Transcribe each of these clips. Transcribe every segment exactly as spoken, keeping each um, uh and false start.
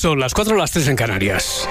Son las cuatro, las tres en Canarias.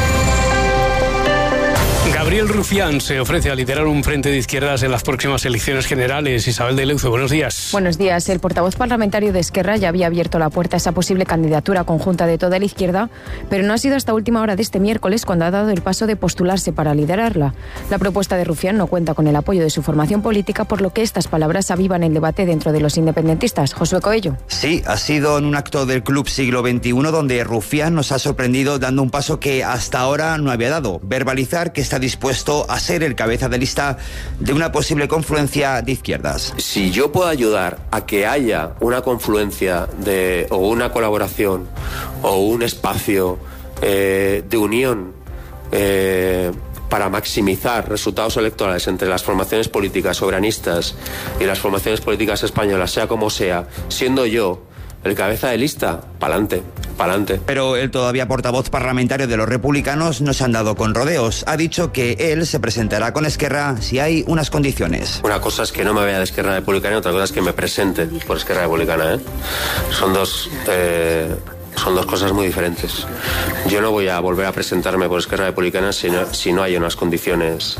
Gabriel Rufián se ofrece a liderar un frente de izquierdas en las próximas elecciones generales. Isabel de Leuzo, buenos días. Buenos días. El portavoz parlamentario de Esquerra ya había abierto la puerta a esa posible candidatura conjunta de toda la izquierda, pero no ha sido hasta última hora de este miércoles cuando ha dado el paso de postularse para liderarla. La propuesta de Rufián no cuenta con el apoyo de su formación política, por lo que estas palabras avivan el debate dentro de los independentistas. Josué Coello. Sí, ha sido en un acto del Club Siglo veintiuno donde Rufián nos ha sorprendido dando un paso que hasta ahora no había dado: verbalizar que está dispuesto a ser el cabeza de lista de una posible confluencia de izquierdas. Si yo puedo ayudar a que haya una confluencia de, o una colaboración o un espacio eh, de unión eh, para maximizar resultados electorales entre las formaciones políticas soberanistas y las formaciones políticas españolas, sea como sea, siendo yo el cabeza de lista, pa'lante, pa'lante. Pero el todavía portavoz parlamentario de los republicanos no se han dado con rodeos. Ha dicho que él se presentará con Esquerra si hay unas condiciones. Una cosa es que no me vaya de Esquerra Republicana y otra cosa es que me presente por Esquerra Republicana, ¿eh? Son dos... Eh... Son dos cosas muy diferentes. Yo no voy a volver a presentarme por Esquerra Republicana si no, si no hay unas condiciones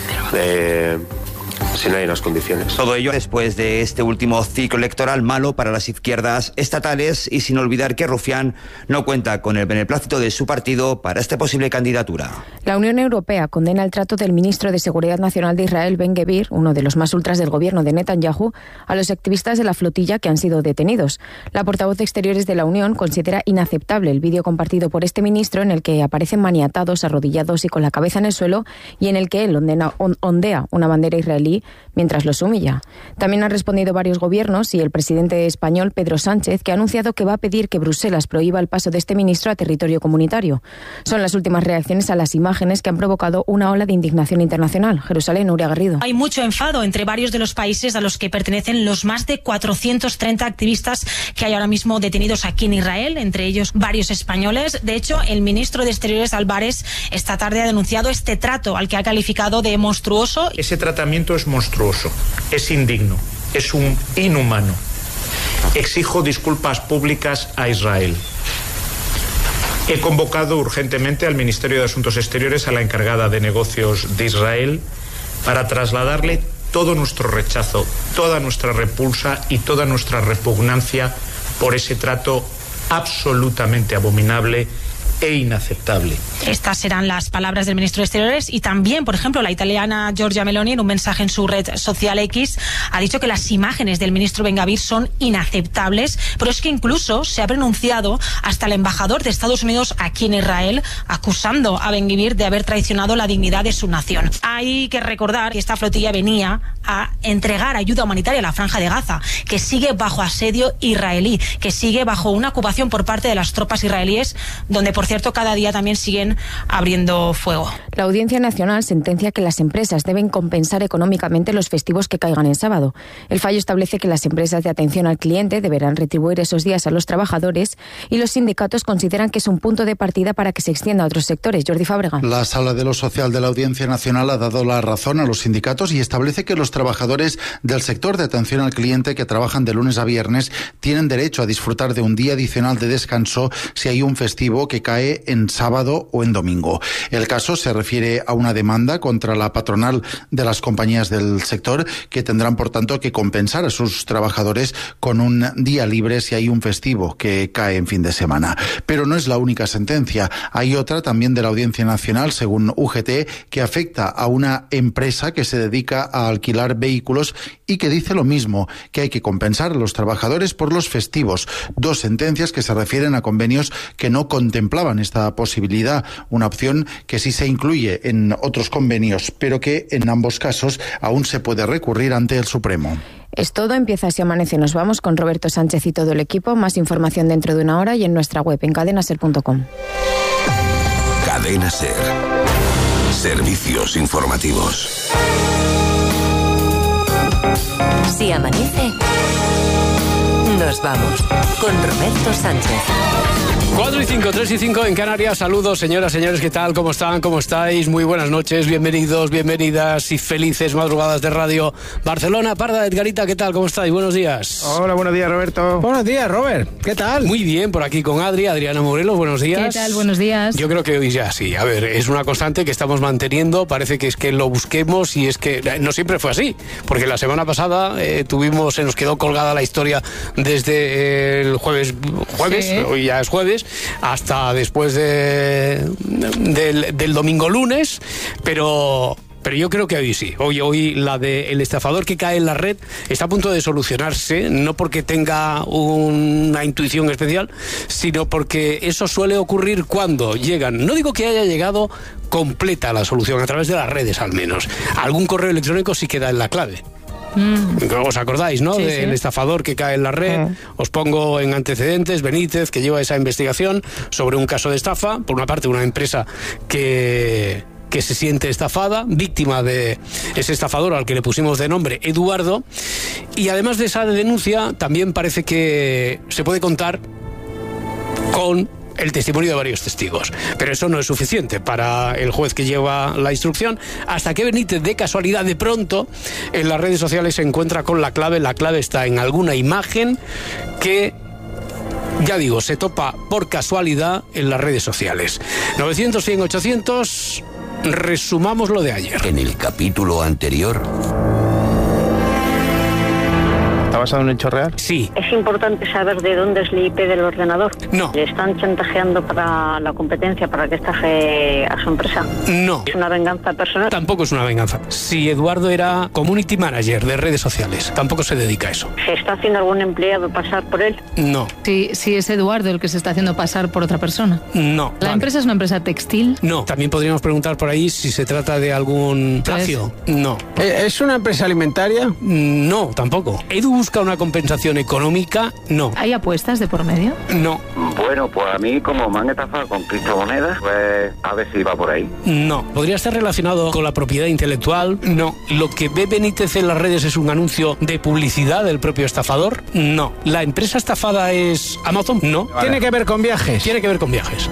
eh, si no hay unas condiciones. Todo ello después de este último ciclo electoral malo para las izquierdas estatales, y sin olvidar que Rufián no cuenta con el beneplácito de su partido para esta posible candidatura. La Unión Europea condena el trato del ministro de Seguridad Nacional de Israel, Ben-Gvir, uno de los más ultras del gobierno de Netanyahu, a los activistas de la flotilla que han sido detenidos. La portavoz de Exteriores de la Unión considera inaceptable el vídeo compartido por este ministro en el que aparecen maniatados, arrodillados y con la cabeza en el suelo, y en el que él ondea, ondea una bandera israelí mientras los humilla. También han respondido varios gobiernos y el presidente español, Pedro Sánchez, que ha anunciado que va a pedir que Bruselas prohíba el paso de este ministro a territorio comunitario. Son las últimas reacciones a las imágenes que han provocado una ola de indignación internacional. Jerusalén, Nuria Garrido. Hay mucho enfado entre varios de los países a los que pertenecen los más de cuatrocientos treinta activistas que hay ahora mismo detenidos aquí en Israel, entre ellos varios españoles. De hecho, el ministro de Exteriores, Álvarez, esta tarde ha denunciado este trato al que ha calificado de monstruoso. Ese tratamiento es monstruoso, es indigno, es un inhumano. Exijo disculpas públicas a Israel. He convocado urgentemente al Ministerio de Asuntos Exteriores, a la encargada de negocios de Israel, para trasladarle todo nuestro rechazo, toda nuestra repulsa y toda nuestra repugnancia por ese trato absolutamente abominable e inaceptable. Estas serán las palabras del ministro de Exteriores. Y también, por ejemplo, la italiana Giorgia Meloni, en un mensaje en su red social X, ha dicho que las imágenes del ministro Ben-Gvir son inaceptables, pero es que incluso se ha pronunciado hasta el embajador de Estados Unidos aquí en Israel, acusando a Ben-Gvir de haber traicionado la dignidad de su nación. Hay que recordar que esta flotilla venía a entregar ayuda humanitaria a la Franja de Gaza, que sigue bajo asedio israelí, que sigue bajo una ocupación por parte de las tropas israelíes, donde, por cierto, cada día también siguen abriendo fuego. La Audiencia Nacional sentencia que las empresas deben compensar económicamente los festivos que caigan en sábado. El fallo establece que las empresas de atención al cliente deberán retribuir esos días a los trabajadores, y los sindicatos consideran que es un punto de partida para que se extienda a otros sectores. Jordi Fábrega. La Sala de lo Social de la Audiencia Nacional ha dado la razón a los sindicatos y establece que los trabajadores del sector de atención al cliente que trabajan de lunes a viernes tienen derecho a disfrutar de un día adicional de descanso si hay un festivo que cae en sábado o en domingo. El caso se refiere a una demanda contra la patronal de las compañías del sector, que tendrán, por tanto, que compensar a sus trabajadores con un día libre si hay un festivo que cae en fin de semana. Pero no es la única sentencia. Hay otra también de la Audiencia Nacional, según U G T, que afecta a una empresa que se dedica a alquilar vehículos y que dice lo mismo, que hay que compensar a los trabajadores por los festivos. Dos sentencias que se refieren a convenios que no contemplaban esta posibilidad, una opción que sí se incluye en otros convenios, pero que en ambos casos aún se puede recurrir ante el Supremo. Es todo, empieza Así Amanece. Nos vamos con Roberto Sánchez y todo el equipo. Más información dentro de una hora y en nuestra web en cadena ser punto com. Cadena Ser. Servicios informativos. Si amanece, nos vamos con Roberto Sánchez. cuatro y cinco, tres y cinco en Canarias. Saludos, señoras, señores, ¿qué tal? ¿Cómo están? ¿Cómo estáis? Muy buenas noches, bienvenidos, bienvenidas y felices madrugadas de Radio Barcelona. Parda, Edgarita, ¿qué tal? ¿Cómo estáis? Buenos días. Hola, buenos días, Roberto. Buenos días, Robert. ¿Qué tal? Muy bien, por aquí con Adri, Adriana Morelos, buenos días. ¿Qué tal? Buenos días. Yo creo que hoy ya sí. A ver, es una constante que estamos manteniendo. Parece que es que lo busquemos y es que no siempre fue así. Porque la semana pasada eh, tuvimos, se nos quedó colgada la historia desde el jueves, jueves, sí. Hoy ya es jueves, hasta después de, del, del domingo lunes, pero... Pero yo creo que hoy sí. Hoy, hoy la de el estafador que cae en la red está a punto de solucionarse, no porque tenga una intuición especial, sino porque eso suele ocurrir cuando llegan. No digo que haya llegado completa la solución, a través de las redes al menos. Algún correo electrónico sí queda en la clave. Mm. ¿Os acordáis, no? Sí, del sí. estafador que cae en la red. Mm. Os pongo en antecedentes Benítez, que lleva esa investigación sobre un caso de estafa. Por una parte, una empresa que... que se siente estafada, víctima de ese estafador al que le pusimos de nombre Eduardo, y además de esa denuncia también parece que se puede contar con el testimonio de varios testigos, pero eso no es suficiente para el juez que lleva la instrucción, hasta que Benítez, de casualidad, de pronto en las redes sociales se encuentra con la clave. La clave está en alguna imagen que, ya digo, se topa por casualidad en las redes sociales. novecientos, cien, ochocientos. Resumamos lo de ayer. En el capítulo anterior... ¿Está basado en un hecho real? Sí. Es importante saber de dónde es el I P del ordenador. No. ¿Le están chantajeando para la competencia, para que estafe a su empresa? No. ¿Es una venganza personal? Tampoco es una venganza. Si Eduardo era community manager de redes sociales, tampoco se dedica a eso. ¿Se está haciendo algún empleado pasar por él? No. Sí, sí es Eduardo el que se está haciendo pasar por otra persona. No. ¿La vale. empresa es una empresa textil? No. También podríamos preguntar por ahí si se trata de algún plagio. No. ¿Es una empresa alimentaria? No, tampoco. Edu busca una compensación económica. No. ¿Hay apuestas de por medio? No. Bueno, pues a mí, como me han estafado con criptomonedas, pues a ver si va por ahí. No. ¿Podría estar relacionado con la propiedad intelectual? No. ¿Lo que ve Benítez en las redes es un anuncio de publicidad del propio estafador? No. ¿La empresa estafada es Amazon? No. Vale. ¿Tiene que ver con viajes? Tiene que ver con viajes.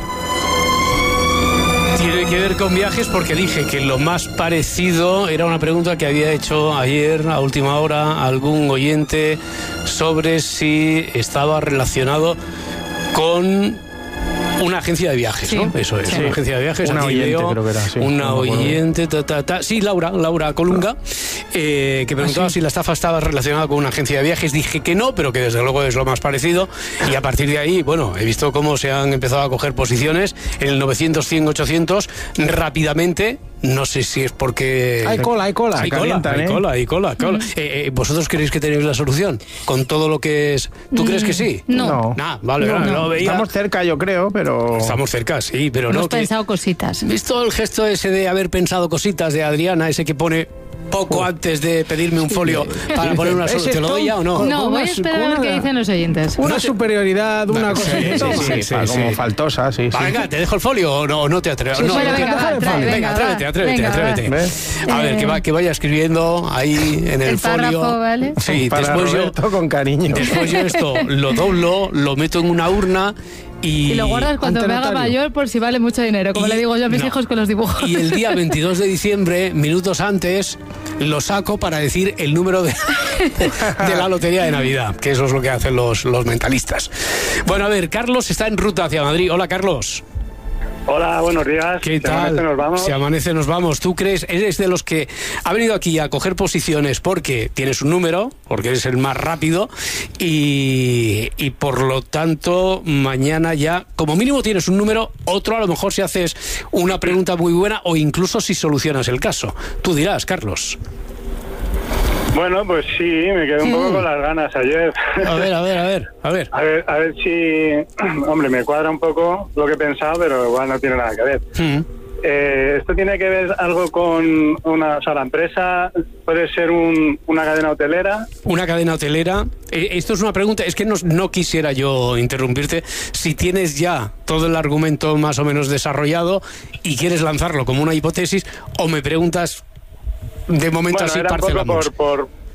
Tiene que ver con viajes porque dije que lo más parecido era una pregunta que había hecho ayer a última hora algún oyente sobre si estaba relacionado con una agencia de viajes, sí. ¿no? Eso es, sí. Una agencia de viajes. Una oyente, veo, creo que era, sí. Una no, oyente, ta, ta, ta. Sí, Laura, Laura Colunga, eh, que preguntaba ¿Ah, sí? si la estafa estaba relacionada con una agencia de viajes. Dije que no, pero que desde luego es lo más parecido. Y a partir de ahí, bueno, he visto cómo se han empezado a coger posiciones en el novecientos, cien, ochocientos rápidamente. No sé si es porque... Hay cola, hay cola. Hay cola, hay ¿eh? cola, hay cola. cola. Mm. Eh, eh, ¿Vosotros creéis que tenéis la solución? Con todo lo que es... ¿Tú mm. crees que sí? No. No. Nah, vale, no, no, no. Lo veía. Estamos cerca, yo creo, pero... Estamos cerca, sí, pero Hemos no... Hemos pensado que... cositas. ¿Visto el gesto ese de haber pensado cositas de Adriana, ese que pone... poco oh. antes de pedirme un folio sí. para sí. poner una solución? ¿Te lo doy ya o no? No, voy a esperar a ver qué dicen los oyentes. Una superioridad, una no, cosa sí, sí, sí, sí, sí, como sí. faltosa, sí, sí. Venga, ¿te dejo el folio o no, no te atreves? Sí, no, bueno, no venga, te va, trae, venga, venga, atrévete, va. atrévete, venga, atrévete. ¿Ves? A ver, que, va, que vaya escribiendo ahí en el, el folio. Párrafo, ¿vale? Sí, para después Roberto yo, con cariño. Después yo esto lo doblo, lo meto en una urna. Y, y lo guardas cuando me haga mayor por si vale mucho dinero, como y, le digo yo a mis no. hijos con los dibujos. Y el día veintidós de diciembre, minutos antes, lo saco para decir el número de, de la lotería de Navidad, que eso es lo que hacen los, los mentalistas. Bueno, a ver, Carlos está en ruta hacia Madrid. Hola, Carlos. Hola, buenos días. ¿Qué tal? Si amanece nos vamos. Si amanece nos vamos. ¿Tú crees, eres de los que ha venido aquí a coger posiciones porque tienes un número, porque eres el más rápido y, y por lo tanto mañana ya, como mínimo tienes un número, otro a lo mejor si haces una pregunta muy buena o incluso si solucionas el caso? Tú dirás, Carlos. Bueno, pues sí, me quedé un poco con las ganas ayer. A ver, a ver, a ver, a ver. A ver, a ver si... Hombre, me cuadra un poco lo que he pensado, pero igual no tiene nada que ver. Mm. Eh, ¿Esto tiene que ver algo con una... O sea, la empresa puede ser un, una cadena hotelera? Una cadena hotelera. Eh, esto es una pregunta, es que no, no quisiera yo interrumpirte. Si tienes ya todo el argumento más o menos desarrollado y quieres lanzarlo como una hipótesis, o me preguntas... De momento bueno, así era parcelamos. Un poco por, por,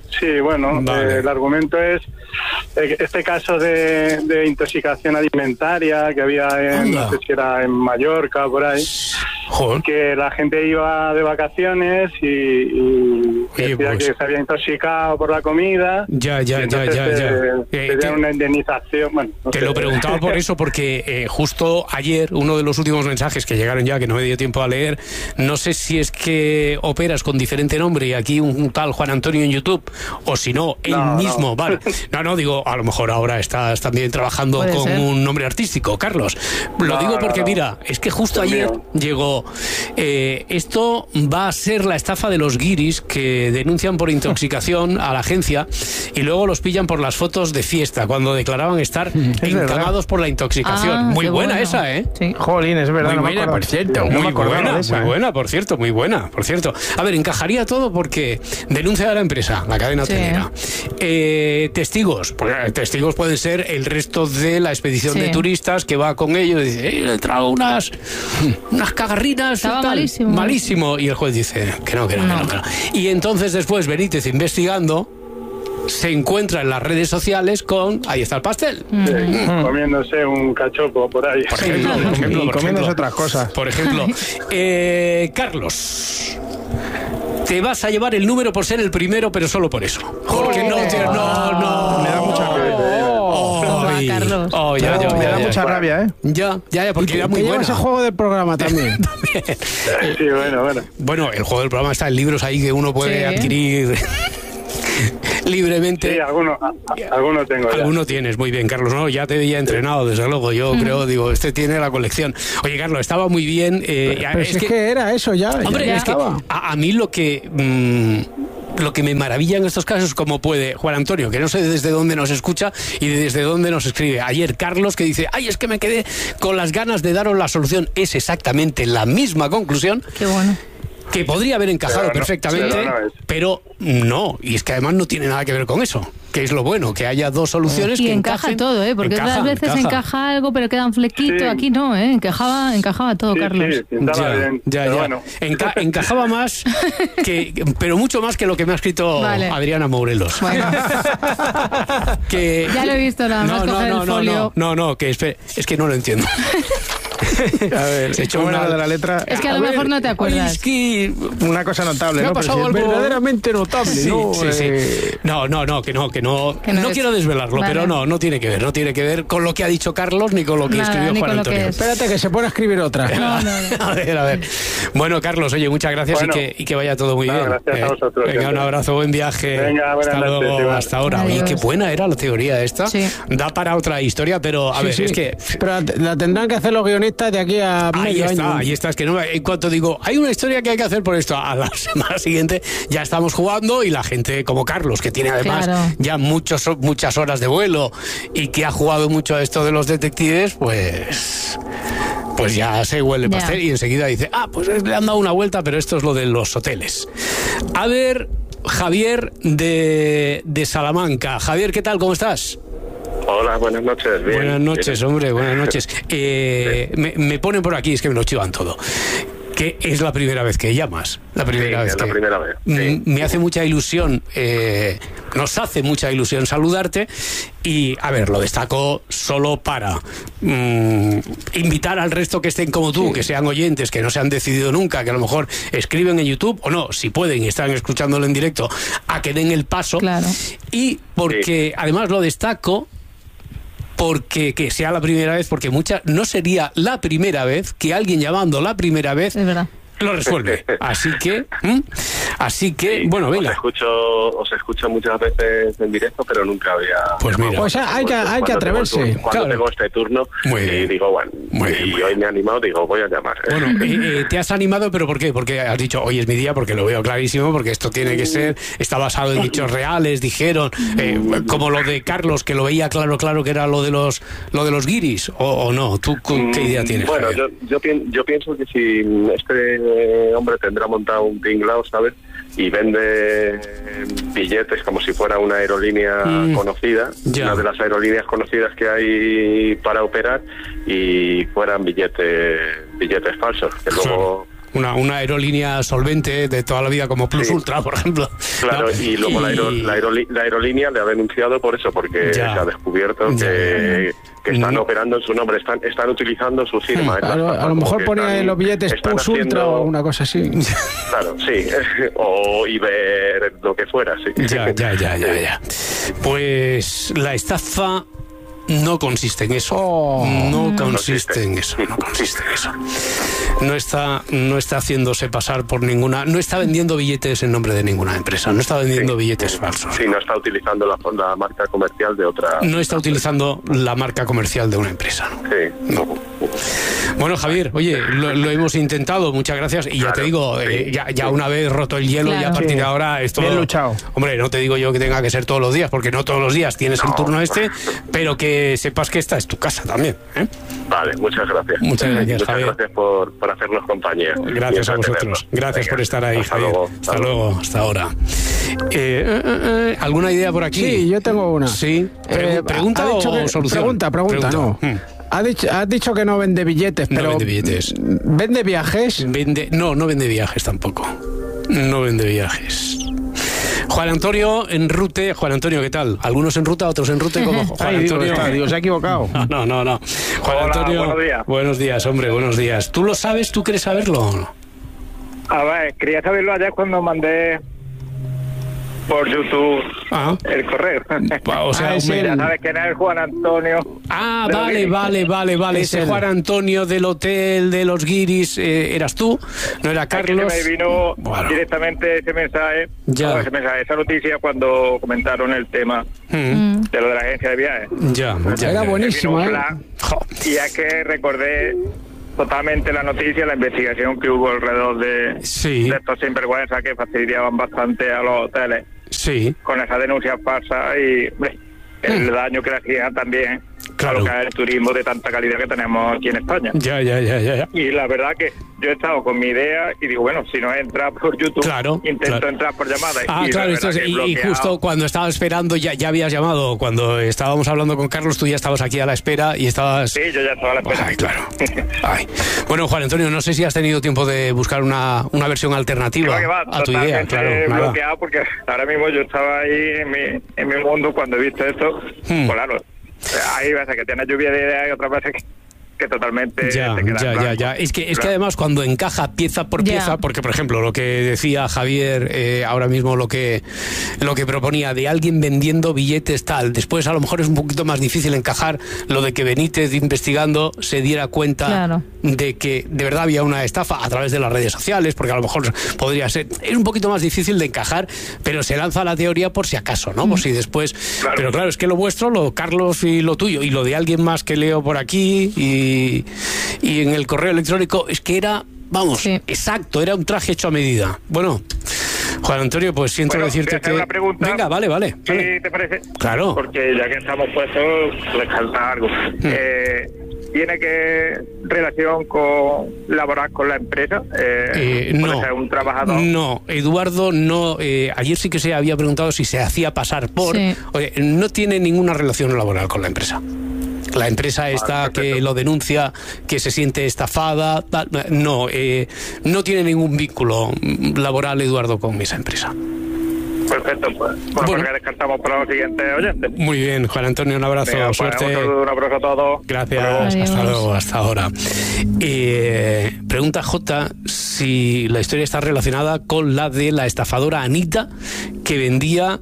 Sí, bueno, Vale. eh, el argumento es eh, este caso de, de intoxicación alimentaria que había en, Anda. no sé si era en Mallorca o por ahí, Joder. que la gente iba de vacaciones y, y Oye, decía pues- que se había intoxicado por la comida. Ya, ya, y ya, entonces, ya, ya. eh, Eh, pedían te- una indemnización. Bueno, no Te sé. lo preguntaba por eso, porque eh, justo ayer, uno de los últimos mensajes que llegaron ya, que no me dio tiempo a leer, no sé si es que operas con diferente nombre y aquí un, un tal Juan Antonio en YouTube, o si no, él No, mismo, no. vale. No, no, digo, a lo mejor ahora estás también trabajando Puede con ser. un nombre artístico, Carlos. Lo No, digo no, porque, no. mira, es que justo Es ayer mío. llegó, eh, esto va a ser la estafa de los guiris que denuncian por intoxicación a la agencia y luego los pillan por las fotos de fiesta, cuando declaraban estar verdad. encamados por la intoxicación. Ah, muy qué buena bueno. esa, ¿eh? Sí. Jolín, es verdad. Muy no me buena, acordaba. por cierto. No me Muy acordaba buena, de esa, muy ¿eh? buena, por cierto, muy buena, por cierto. A ver, encajaría todo porque denuncia a la empresa, la cadena Sí. hotelera. Eh, testigos, porque eh, testigos pueden ser el resto de la expedición Sí. de turistas que va con ellos y dice, eh, le trago unas, unas cagarrinas. y Estaba tal". malísimo. Malísimo. Y el juez dice que no, que no, que no, que no. Y entonces después Benítez investigando se encuentra en las redes sociales con, ahí está el pastel. Sí, comiéndose un cachopo por ahí. Por ejemplo, por ejemplo, Y por comiéndose ejemplo. otras cosas. Por ejemplo, eh, Carlos, te vas a llevar el número por ser el primero, pero solo por eso. Porque no, te- no, no. Me da mucha rabia. Oh, Toma, ay. Carlos. Oh, ya, ya, Me ya, da ya. mucha rabia, ¿eh? Ya, ya, ya, porque era muy Que lleva buena. ese juego del programa también. Sí, bueno, bueno. Bueno, el juego del programa está en libros ahí que uno puede Sí. adquirir libremente. Sí, alguno, a- a- alguno tengo ya. Alguno tienes, muy bien, Carlos. No, ya te veía entrenado, desde luego. Yo creo, digo, este tiene la colección. Oye, Carlos, estaba muy bien. eh, Pero si es que era eso ya. Hombre, ya es que estaba. a, a mí lo que mm, lo que me maravilla en estos casos es cómo puede Juan Antonio, que no sé desde dónde nos escucha y desde dónde nos escribe. Ayer Carlos que dice, ay, es que me quedé con las ganas de daros la solución. Es exactamente la misma conclusión. Qué bueno. Que podría haber encajado Pero no, perfectamente, pero no es. pero no, y es que además no tiene nada que ver con eso, que es lo bueno, que haya dos soluciones Y que encaja encajen. todo, ¿eh? Porque Encaja, otras veces encaja. encaja. algo, pero queda un flequito. Sí. Aquí no, ¿eh? Encajaba, encajaba todo, Sí, Carlos. sí, pintaba Ya, bien. ya, pero ya. bueno. Enca- encajaba más, que, pero mucho más que lo que me ha escrito Vale. Adriana Morelos. Bueno, Que, ya lo he visto nada más no, no, coger no, el no, folio. no, no, no, que espere, es que no lo entiendo. A ver, Se echó ¿cómo una era lo de la letra? Es que a lo ver, mejor no te oye, acuerdas. es que Una cosa notable, Me ha ¿no? Pero pasado si es algo verdad- verdaderamente notable, Sí, ¿no? sí, sí. Eh, No, no, no, que no, que no. Que no no es- quiero desvelarlo, Vale. pero no, no tiene que ver. No tiene que ver con lo que ha dicho Carlos ni con lo que Nada, escribió ni Juan con lo que Antonio. es. Espérate que se pone a escribir otra. No, no, no. A ver, a ver. Bueno, Carlos, oye, muchas gracias Bueno. y, que, y que vaya todo muy No, bien. gracias a vosotros, Venga, un siempre. abrazo, buen viaje. Venga, buenas hasta noches, luego, igual. hasta ahora. Oye, Adiós. qué buena era la teoría esta. Sí. Da para otra historia, pero a Sí, ver, sí. es que. Pero la- la tendrán que hacer los guionistas de aquí a Ahí medio está, año. ahí está. Es que no, me- en cuanto digo, hay una historia que hay que hacer por esto, a la semana siguiente ya estamos jugando y la gente como Carlos, que tiene además Claro. ya muchos, muchas horas de vuelo y que ha jugado mucho a esto de los detectives, pues. Pues ya se huele el Ya. pastel y enseguida dice, ah, pues le han dado una vuelta, pero esto es lo de los hoteles. A ver, Javier de, de Salamanca. Javier, ¿qué tal? ¿Cómo estás? Hola, buenas noches. Bien, Buenas noches, bien. hombre, buenas noches. Eh, me, me ponen por aquí, es que me lo chivan todo. Que es la primera vez que llamas. La primera Sí, vez es la que- primera vez, Mm, sí. Me hace mucha ilusión, eh, nos hace mucha ilusión saludarte. Y, a ver, lo destaco solo para mm, invitar al resto que estén como tú, que sean oyentes, que no se han decidido nunca, que a lo mejor escriben en YouTube, o no, si pueden y están escuchándolo en directo, a que den el paso. Claro. Y porque, además, lo destaco porque que sea la primera vez, porque mucha, no sería la primera vez que alguien llamando la primera vez Es verdad. lo resuelve. Así que, ¿m? así que, bueno, Os venga. escucho, os escucho muchas veces en directo, pero nunca había... Pues mira. Pues hay que- hay que Cuando tengo atreverse, el turno- Cuando claro. tengo este turno, Muy y bien. digo, bueno, Muy y bien, muy hoy me he animado, digo, voy a llamar. Bueno, eh, eh, te has animado, pero ¿por qué? Porque has dicho, hoy es mi día, porque lo veo clarísimo, porque esto tiene que ser, está basado en hechos reales, dijeron, eh, como lo de Carlos, que lo veía claro, claro que era lo de los lo de los guiris, o, o no. ¿Tú cu- qué idea tienes? Bueno, Javier? yo, yo, pien- yo pienso que si este hombre tendrá montado un tinglao, ¿sabes? Y vende billetes como si fuera una aerolínea Mm, conocida, ya. una de las aerolíneas conocidas que hay para operar, y fueran billetes billetes falsos, que luego una, una aerolínea solvente de toda la vida como Plus Sí. Ultra, por ejemplo. Claro, ¿no? y luego Y- La, aero- la, aeroli- la aerolínea le ha denunciado por eso, porque Ya. se ha descubierto Ya. que, que están No. operando en su nombre, están, están utilizando su firma. en A la lo, estafa, a lo como mejor que ponía están- en los billetes están Plus Ultra haciendo- o una cosa así. Claro, sí, o Iber, lo que fuera, sí. Ya, ya, ya, ya, ya. Pues la estafa no consiste en eso. Oh. No consiste en eso. No consiste en eso. No está, no está haciéndose pasar por ninguna. No está vendiendo billetes en nombre de ninguna empresa. No está vendiendo billetes falsos. Sí, no está utilizando la, la marca comercial de otra. No está utilizando la marca comercial de una empresa. ¿no? Sí. No. Bueno, Javier, oye, lo, lo hemos intentado, muchas gracias. Y ya Claro, te digo, sí, eh, ya, ya sí. una vez roto el hielo, Claro. y a partir Sí. de ahora es todo. Bien luchado. Hombre, no te digo yo que tenga que ser todos los días, porque no todos los días tienes el No. turno este, pero que sepas que esta es tu casa también. ¿eh? Vale, muchas gracias. Muchas gracias, Muchas Javier. gracias por, por hacernos compañía. Gracias Y a entretenernos. vosotros. Gracias Venga, por estar ahí, hasta Javier. luego, Hasta luego, hasta ahora. Eh, eh, eh, ¿Alguna idea por aquí? Sí, yo tengo una. Sí. Pre- Eh, ¿Pregunta ha dicho o que- solución? Pregunta, pregunta, no. Hmm. Ha dicho, has dicho que no vende billetes, No pero... vende billetes. ¿Vende viajes? Vende, no, no vende viajes tampoco. No vende viajes. Juan Antonio en rute. Juan Antonio, ¿qué tal? Algunos en ruta, otros en rute, como Juan Ay, digo, Antonio. está, digo, se ha equivocado. No, no, no, no. Juan Hola, Antonio. buenos días. Buenos días, hombre, buenos días. ¿Tú lo sabes? ¿Tú quieres saberlo o no? A ver, quería saberlo ayer cuando mandé por YouTube Ah. el correo. O sea, Ah, es hombre, el- Ya sabes quién es el Juan Antonio. Ah, de los vale, Guiris. vale, vale, vale. Es Ese él. Juan Antonio del hotel de los Guiris, eh, ¿eras tú? ¿No era Es que Carlos? se me vino Bueno. directamente ese mensaje, Ya. o ese mensaje, esa noticia cuando comentaron el tema Mm, de lo de la agencia de viajes. ya, ya, Era ya. buenísimo, Me vino ¿eh? un flash, Jo. y es que recordé totalmente la noticia, la investigación que hubo alrededor de, Sí. de estos sinvergüenzas que fastidiaban bastante a los hoteles Sí, con esas denuncias falsas y hombre, el daño que le hacían también Claro. a lo que es el turismo de tanta calidad que tenemos aquí en España. ya, ya, ya, ya, ya. Y la verdad que yo he estado con mi idea y digo, bueno, si no entra por YouTube, Claro, intento claro. entrar por llamada. Ah, y la claro, verdad esto es- que y, y bloqueado. justo cuando estaba esperando ya, ya habías llamado, cuando estábamos hablando con Carlos, tú ya estabas aquí a la espera y estabas... Sí, yo ya estaba a la espera. Ay, claro. Ay. Bueno, Juan Antonio, no sé si has tenido tiempo de buscar una, una versión alternativa Que va, que va, a tu idea, totalmente claro. Nada. bloqueado porque ahora mismo yo estaba ahí en mi, en mi mundo cuando he visto esto. Hmm. Pues claro, hay veces que tienes lluvia de ideas y otras veces que, que totalmente Ya, te quedas ya, ya, blanco. ya. Es que, es que Claro. además cuando encaja pieza por Ya. pieza, porque por ejemplo lo que decía Javier eh, ahora mismo, lo que lo que proponía de alguien vendiendo billetes tal, después a lo mejor es un poquito más difícil encajar lo de que Benítez investigando se diera cuenta Claro. de que de verdad había una estafa a través de las redes sociales, porque a lo mejor podría ser, es un poquito más difícil de encajar, pero se lanza la teoría por si acaso, ¿no? Por si después, Claro. pero claro, es que lo vuestro, lo Carlos y lo tuyo, y lo de alguien más que leo por aquí y, y en el correo electrónico, es que era, vamos, Sí. exacto, era un traje hecho a medida. Bueno, Juan Antonio, pues siento Bueno, decirte voy a hacer que... una pregunta. Venga, vale, vale. ¿Sí vale. te parece? Claro. Porque ya que estamos puestos, les falta algo. Hmm. Eh, ¿Tiene que relación con laborar con la empresa? Eh, Eh, puede no, ser un trabajador. no, Eduardo, no. eh, ayer sí que se había preguntado si se hacía pasar por. Sí. Oye, no tiene ninguna relación laboral con la empresa. La empresa esta que lo denuncia, que se siente estafada, tal, no, eh, no tiene ningún vínculo laboral Eduardo con esa empresa. Perfecto, pues. Bueno, Bueno. pues descartamos para los siguientes oyentes. Muy bien, Juan Antonio, un abrazo, Venga, pues, suerte. un saludo, un abrazo a todos. Gracias, Adiós. hasta luego, hasta ahora. Eh, pregunta J si la historia está relacionada con la de la estafadora Anita, que vendía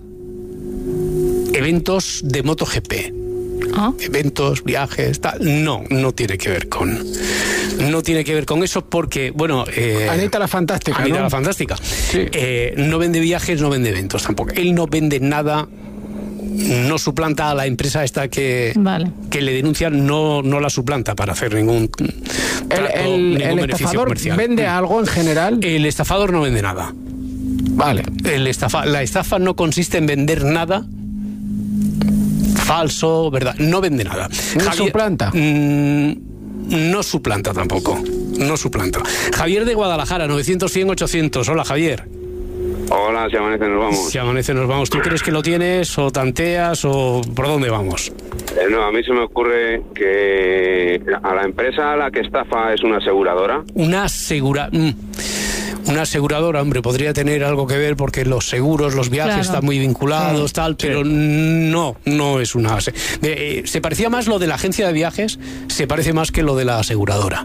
eventos de MotoGP. Ah. Eventos, viajes, tal. No, no tiene que ver con... No tiene que ver con eso porque, bueno... Eh, Anita la Fantástica, Anita ¿no? la Fantástica. Eh, no vende viajes, no vende eventos tampoco. Él no vende nada, no suplanta a la empresa esta que, Vale. que le denuncian, no, no la suplanta para hacer ningún El, trato, el- ningún el beneficio estafador comercial. vende algo en general. El estafador no vende nada. Vale. El estafa, la estafa no consiste en vender nada falso, verdad, no vende nada. ¿No suplanta? Mm, no suplanta tampoco, no suplanta. Javier de Guadalajara, novecientos, cien, ochocientos. Hola, Javier. Hola, si amanece nos vamos. Si amanece nos vamos. ¿Tú crees que lo tienes o tanteas o por dónde vamos? Eh, no, a mí se me ocurre que Eh, ¿A la empresa a la que estafa es una aseguradora? Una asegura... Mm. Una aseguradora, hombre, podría tener algo que ver porque los seguros, los viajes Claro. están muy vinculados, tal, pero no, no es una... Se, eh, se parecía más lo de la agencia de viajes, se parece más que lo de la aseguradora.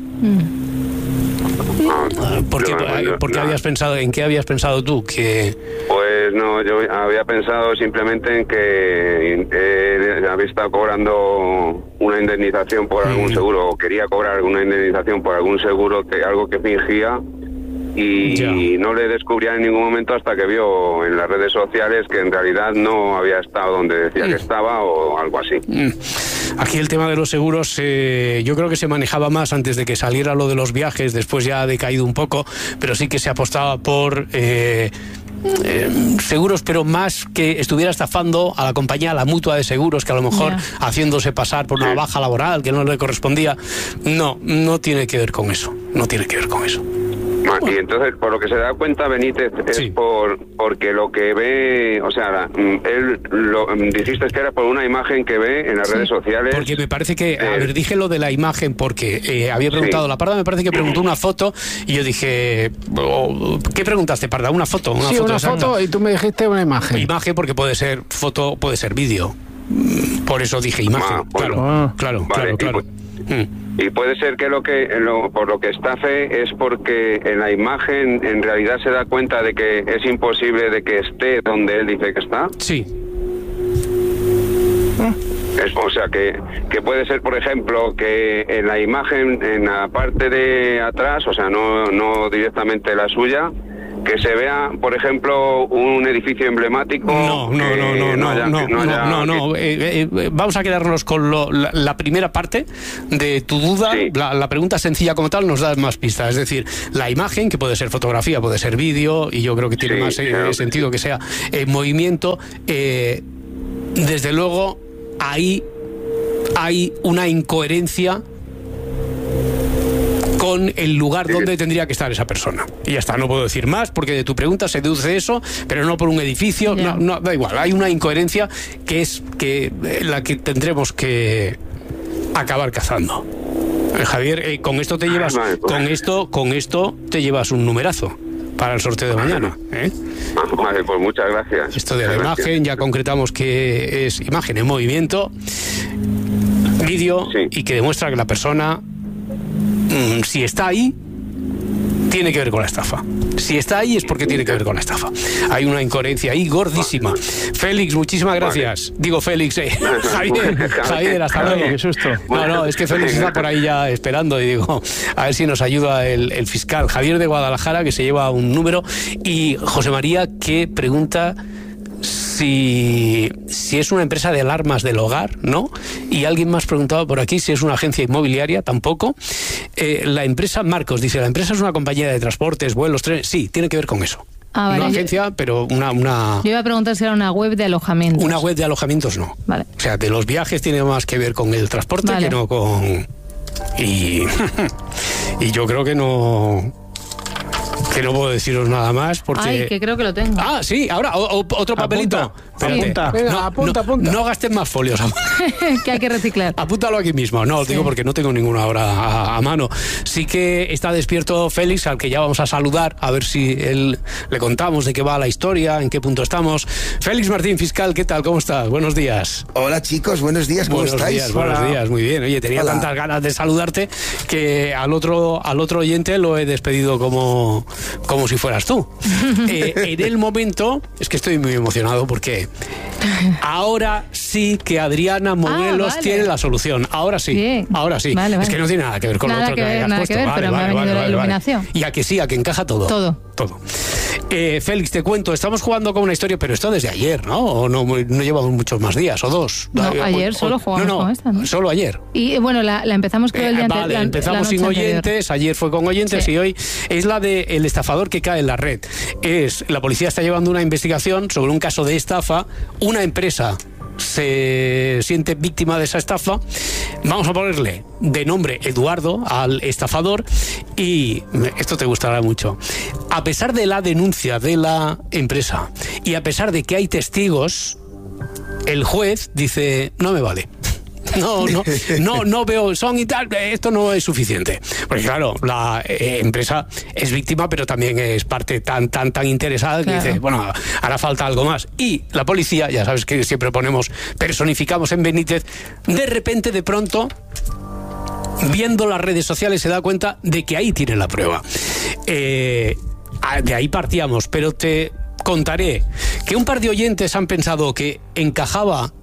Porque, No, porque no. habías pensado, ¿en qué habías pensado tú? Que Pues no, yo había pensado simplemente en que eh, había estado cobrando una indemnización por algún seguro, o quería cobrar una indemnización por algún seguro, que algo que fingía, y Ya. no le descubría en ningún momento hasta que vio en las redes sociales que en realidad no había estado donde decía que estaba o algo así. aquí el tema de los seguros, eh, yo creo que se manejaba más antes de que saliera lo de los viajes, después ya ha decaído un poco, pero sí que se apostaba por... Eh, Eh, seguros, pero más que estuviera estafando a la compañía, a la mutua de seguros, que a lo mejor Ya. haciéndose pasar por una baja laboral que no le correspondía. No, no tiene que ver con eso. No tiene que ver con eso. Y entonces, por lo que se da cuenta Benítez, es Sí. por porque lo que ve, o sea, mm, él lo mm, dijiste que era por una imagen que ve en las redes sociales. Porque me parece que, a Eh, ver, dije lo de la imagen porque eh, había preguntado, Sí. la Parda me parece que preguntó una foto y yo dije, oh, ¿qué preguntaste, Parda? ¿Una foto? Una sí, foto una exacta. foto y tú me dijiste una imagen. Imagen porque puede ser foto, puede ser vídeo. Mm, Por eso dije imagen. Ah, bueno. Claro, Ah. claro, Vale, claro, claro. y Mm. Y puede ser que lo que lo- por lo que estafe es porque en la imagen en realidad se da cuenta de que es imposible de que esté donde él dice que está. Sí. Es, o sea, que, que puede ser, por ejemplo, que en la imagen, en la parte de atrás, o sea, no, no directamente la suya, que se vea, por ejemplo, un edificio emblemático. No, no, que no, no, no, haya- no, que no haya- no, no, no. Eh, eh, vamos a quedarnos con lo- la, la primera parte de tu duda. Sí. La, la pregunta sencilla como tal nos da más pistas. Es decir, la imagen, que puede ser fotografía, puede ser vídeo, y yo creo que tiene Sí, más eh, claro que sentido que sea en movimiento. Eh, desde luego, ahí hay una incoherencia con el lugar donde tendría que estar esa persona. Y ya está, no puedo decir más porque de tu pregunta se deduce eso, pero no por un edificio, Ya. no, no, da igual, hay una incoherencia que es que eh, la que tendremos que acabar cazando. Eh, Javier, eh, con esto te llevas, Vale, pues. con esto, con esto te llevas un numerazo para el sorteo de mañana, ¿eh? Ah, vale, pues muchas gracias. Esto de la Muchas gracias. imagen, ya concretamos que es imagen en movimiento, vídeo, Sí. y que demuestra que la persona, mm, si está ahí, tiene que ver con la estafa. Si está ahí es porque tiene que ver con la estafa. Hay una incoherencia ahí gordísima. Félix, muchísimas gracias. Digo Félix, eh. Javier, Javier, hasta luego. Qué susto. No, no, es que Félix está por ahí ya esperando y digo, a ver si nos ayuda el, el fiscal Javier de Guadalajara, que se lleva un número, y José María, que pregunta si, si es una empresa de alarmas del hogar, ¿no? Y alguien más preguntaba por aquí si es una agencia inmobiliaria, tampoco. Eh, la empresa, Marcos dice, la empresa es una compañía de transportes, vuelos, trenes, sí, tiene que ver con eso. Ah, vale, no yo- agencia, pero una, una, Yo iba a preguntar si era una web de alojamientos. una web de alojamientos, no. Vale. O sea, de los viajes tiene más que ver con el transporte Vale. que no con... Y, y yo creo que no... Que no puedo deciros nada más porque... Ay, que creo que lo tengo. Ah, sí, ahora o- o- otro papelito. Apunta, Espérate. apunta. No, Venga, apunta, no, apunta. no gastes más folios. Que hay que reciclar. Apúntalo aquí mismo. No, os digo porque no tengo ninguna ahora a, a mano. Sí que está despierto Félix, al que ya vamos a saludar, a ver si él le contamos de qué va la historia, en qué punto estamos. Félix Martín, fiscal, ¿qué tal? ¿Cómo estás? Buenos días. Hola chicos, buenos días, ¿cómo Buenos estáis? días, buenos días, muy bien. Oye, tenía Hola. tantas ganas de saludarte que al otro, al otro oyente lo he despedido como, como si fueras tú. Eh, en el momento, es que estoy muy emocionado porque ahora sí que Adriana Moguelos vale. tiene la solución. Ahora sí, Bien. ahora sí. Vale, vale. Es que no tiene nada que ver con Nada lo otro que que, ver, hayas nada puesto. que ver, Vale, pero me ha vale, venido vale, la vale, vale. iluminación. Y a que sí, a que encaja todo. Todo. Todo. Eh, Félix, te cuento, estamos jugando con una historia, pero esto desde ayer, ¿no? O no, no llevamos muchos más días, o dos. No, Eh, ayer o- solo o- jugamos no, no, con esta, ¿no? Solo ayer. Y eh, bueno, la, la empezamos creo el día Eh, ante- vale, la- la empezamos sin noche anterior. oyentes, ayer fue con oyentes Sí. y hoy es la de el estafador que cae en la red. Es la policía está llevando una investigación sobre un caso de estafa, una empresa se siente víctima de esa estafa. Vamos a ponerle de nombre Eduardo al estafador y esto te gustará mucho. A pesar de la denuncia de la empresa y a pesar de que hay testigos, el juez dice, no me vale. No, no, no, no veo son y tal, esto no es suficiente. Porque claro, la eh, empresa es víctima, pero también es parte tan, tan, tan interesada que claro. dice, bueno, hará falta algo más. Y la policía, ya sabes que siempre ponemos, personificamos en Benítez, de repente, de pronto, viendo las redes sociales se da cuenta de que ahí tiene la prueba. Eh, de ahí partíamos, pero te contaré que un par de oyentes han pensado que encajaba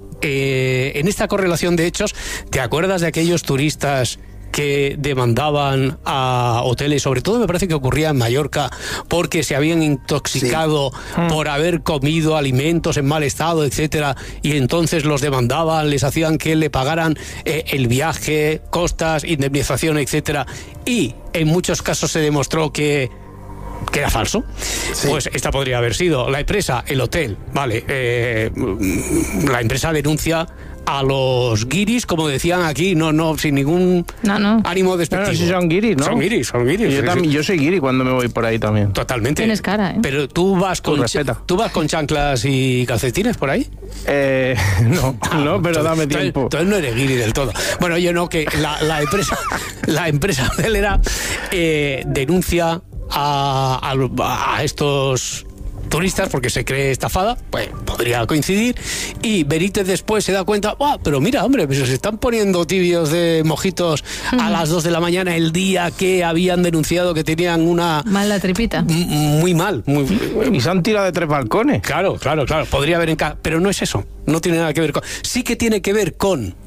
eh, en esta correlación de hechos. ¿Te acuerdas de aquellos turistas que demandaban a hoteles, sobre todo me parece que ocurría en Mallorca, porque se habían intoxicado sí. por haber comido alimentos en mal estado, etcétera, y entonces los demandaban, les hacían que le pagaran eh, el viaje, costas, indemnización, etcétera, y en muchos casos se demostró que que era falso? Sí. Pues esta podría haber sido la empresa, el hotel, vale, eh, la empresa denuncia a los guiris, como decían aquí, no, no, sin ningún no, no. ánimo despectivo. No, no, si son guiris, ¿no? Son guiris, son guiris. Yo, sí, también, sí. yo soy guiri cuando me voy por ahí también. Totalmente. Tienes cara, ¿eh? Pero tú vas con ch- tú vas con chanclas y calcetines por ahí. Eh, no, ah, no, pero dame tiempo. Entonces no eres guiri del todo. Bueno, yo no, que la, la empresa, la empresa hotelera eh, denuncia a, a, a estos turistas porque se cree estafada, pues podría coincidir, y Benítez después se da cuenta, ah, pero mira, hombre, pues se están poniendo tibios de mojitos mm. a las dos de la mañana el día que habían denunciado que tenían una... Mal la tripita. M- muy mal. Muy... Y se han tirado de tres balcones. Claro, claro, claro, podría haber en casa, pero no es eso, no tiene nada que ver con... Sí que tiene que ver con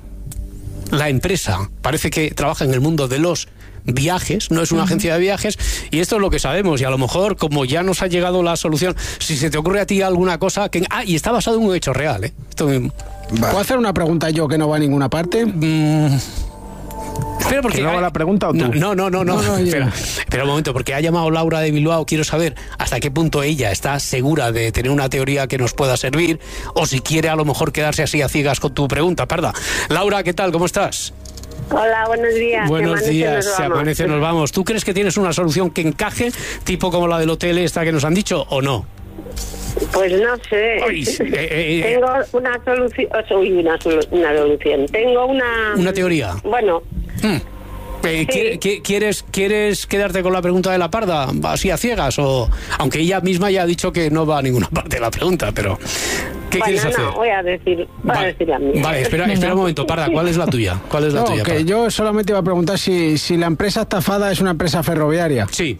la empresa, parece que trabaja en el mundo de los viajes, no es una uh-huh. agencia de viajes, y esto es lo que sabemos, y a lo mejor, como ya nos ha llegado la solución, si se te ocurre a ti alguna cosa que... Ah, y está basado en un hecho real, ¿eh? Esto mismo. ¿Puedo hacer una pregunta yo que no va a ninguna parte? Mm... Espera, porque... ¿Que no va la pregunta o tú? No, no, no, no, no, no espera, espera un momento, porque ha llamado Laura de Bilbao, quiero saber hasta qué punto ella está segura de tener una teoría que nos pueda servir, o si quiere a lo mejor quedarse así a ciegas con tu pregunta, parda. Laura, ¿qué tal? ¿Cómo estás? Hola, buenos días. Buenos días, se amanece, nos vamos. ¿Tú crees que tienes una solución que encaje, tipo como la del hotel esta que nos han dicho, o no? Pues no sé. Uy, eh, eh, Tengo una solución. Uy, una, solu- una solución. Tengo una. Una teoría. Bueno. Hmm. Eh, sí. ¿Quieres, ¿Quieres quedarte con la pregunta de la parda, así a ciegas? O aunque ella misma ya ha dicho que no va a ninguna parte de la pregunta, pero ¿qué bueno, quieres hacer? No, voy a decir, voy vale. a decir la mía. Vale, espera, espera un momento, Parda, ¿cuál es la tuya? ¿Cuál es la no, tuya? que Parda? yo solamente iba a preguntar si, si la empresa estafada es una empresa ferroviaria. Sí.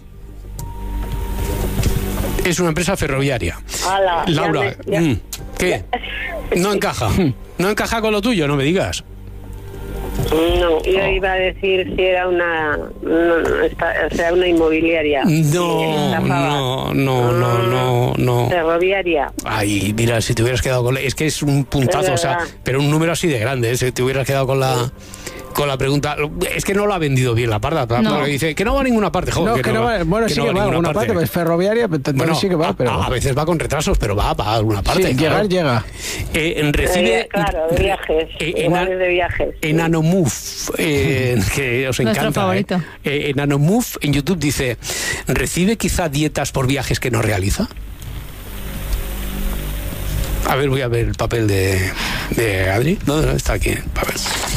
Es una empresa ferroviaria. Hola, Laura, ya me, ya. mm, ¿qué? No encaja. No encaja con lo tuyo, no me digas. No, yo oh. iba a decir si era una, no, esta, o sea, una inmobiliaria. No, no, no, no, no, no. Ferroviaria. Ay, mira, si te hubieras quedado con la... Es que es un puntazo, o sea, pero un número así de grande, ¿eh? Si te hubieras quedado con la... con la pregunta, es que no lo ha vendido bien la parda, no. Porque dice que no va a ninguna parte, joder, no, que, que no no va, va, bueno, que sí no que va a alguna parte, parte, pues ferroviaria, pero bueno, sí que va, pero a, a veces va con retrasos, pero va para alguna parte. Sí, claro. llegar llega. Eh, recibe, eh, claro, de viajes, eh, iguales de viajes. En Anomuf, eh, que os encanta. Nuestro favorito. Eh, eh, en Anomuf, en YouTube dice, ¿recibe quizá dietas por viajes que no realiza? A ver, voy a ver el papel de, de Adri. No, no, está aquí el papel.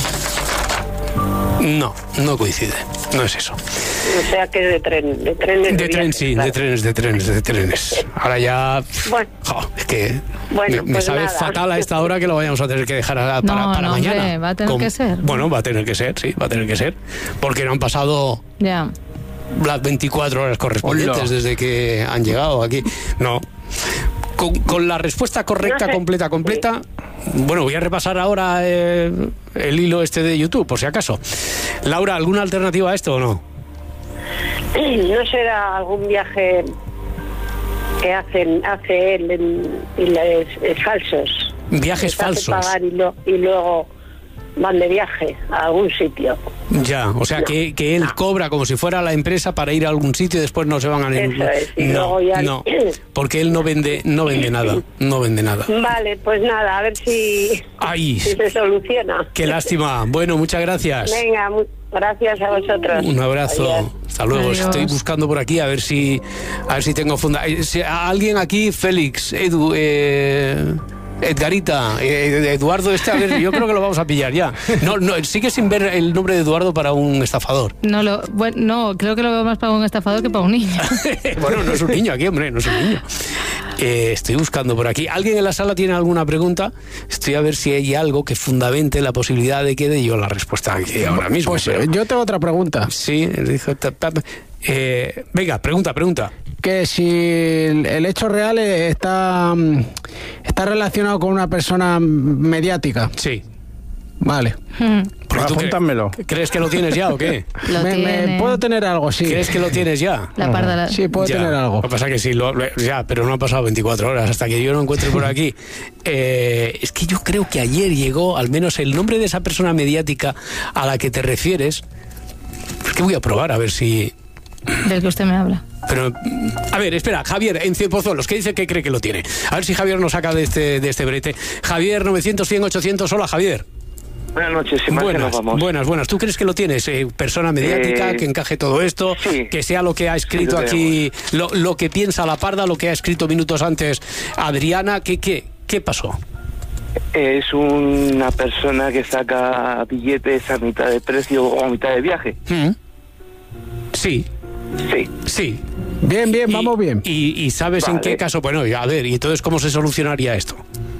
No, no coincide, no es eso. O sea que es de tren, de trenes. De, de tren, sí, claro. de trenes, de trenes, de trenes. Ahora ya, bueno, jo, es que bueno, me, me pues sabe nada. fatal a esta hora que lo vayamos a tener que dejar a, para, no, para no, mañana. Hombre, va a tener Con, que ser. Bueno, va a tener que ser, sí, va a tener que ser, porque no han pasado ya las veinticuatro horas correspondientes Hola. desde que han llegado aquí. No. Con, con la respuesta correcta, no sé. completa, completa. Bueno, voy a repasar ahora eh, el hilo este de YouTube, por si acaso. Laura, ¿alguna alternativa a esto o no? ¿No será algún viaje que hacen, hace él en, en les, es falsos? Viajes falsos. Pagar y, lo, y luego van de viaje a algún sitio. Ya, o sea, no, que, que él no. cobra como si fuera la empresa para ir a algún sitio y después no se van a ningún... Eso es, y no, luego ya... no, porque él no vende, no vende nada, no vende nada. Vale, pues nada, a ver si, Ay, si se soluciona. Qué lástima. Bueno, muchas gracias. Venga, mu- gracias a vosotros. Un abrazo. Adiós. Hasta luego. Adiós. Estoy buscando por aquí a ver si a ver si tengo funda. Si alguien aquí, Félix, Edu, eh, Edgarita, eh, Eduardo este, a ver, yo creo que lo vamos a pillar ya. No, no, sigue sin ver el nombre de Eduardo para un estafador. No, lo, bueno, no, creo que lo veo más para un estafador que para un niño. Bueno, no es un niño aquí, hombre, no es un niño. Eh, estoy buscando por aquí. ¿Alguien en la sala tiene alguna pregunta? Estoy a ver si hay algo que fundamente la posibilidad de que dé yo la respuesta aquí ahora mismo. Pues pero... yo tengo otra pregunta. Sí, dijo... Eh, venga, pregunta, pregunta. Que si el hecho real está, está relacionado con una persona mediática. Sí. Vale. Pues apúntamelo. Cre ¿Crees que lo tienes ya o qué? Lo me, me, puedo tener algo, sí. ¿Crees que lo tienes ya? La parda. La... Sí, puedo ya. tener algo. Lo que pasa es que sí, lo, ya, pero no han pasado veinticuatro horas hasta que yo no encuentre por aquí. Eh, es que yo creo que ayer llegó, al menos el nombre de esa persona mediática a la que te refieres. Es que voy a probar a ver si... Del que usted me habla. Pero, a ver, espera, Javier, en Cienpozuelos, ¿qué dice que cree que lo tiene? A ver si Javier nos saca de este, de este brete. Javier, novecientos, cien, ochocientos, hola, Javier. Buenas noches, sin más que nos vamos. Buenas, buenas. ¿Tú crees que lo tienes? Eh, persona mediática, eh, que encaje todo esto, sí, que sea lo que ha escrito sí, aquí, lo, lo que piensa la parda, lo que ha escrito minutos antes Adriana. ¿Qué, qué, qué pasó? Es una persona que saca billetes a mitad de precio o a mitad de viaje. ¿Mm? Sí. Sí. Sí. Bien, bien, y, vamos bien. Y, y sabes vale. en qué caso, bueno, a ver, y entonces ¿cómo se solucionaría esto?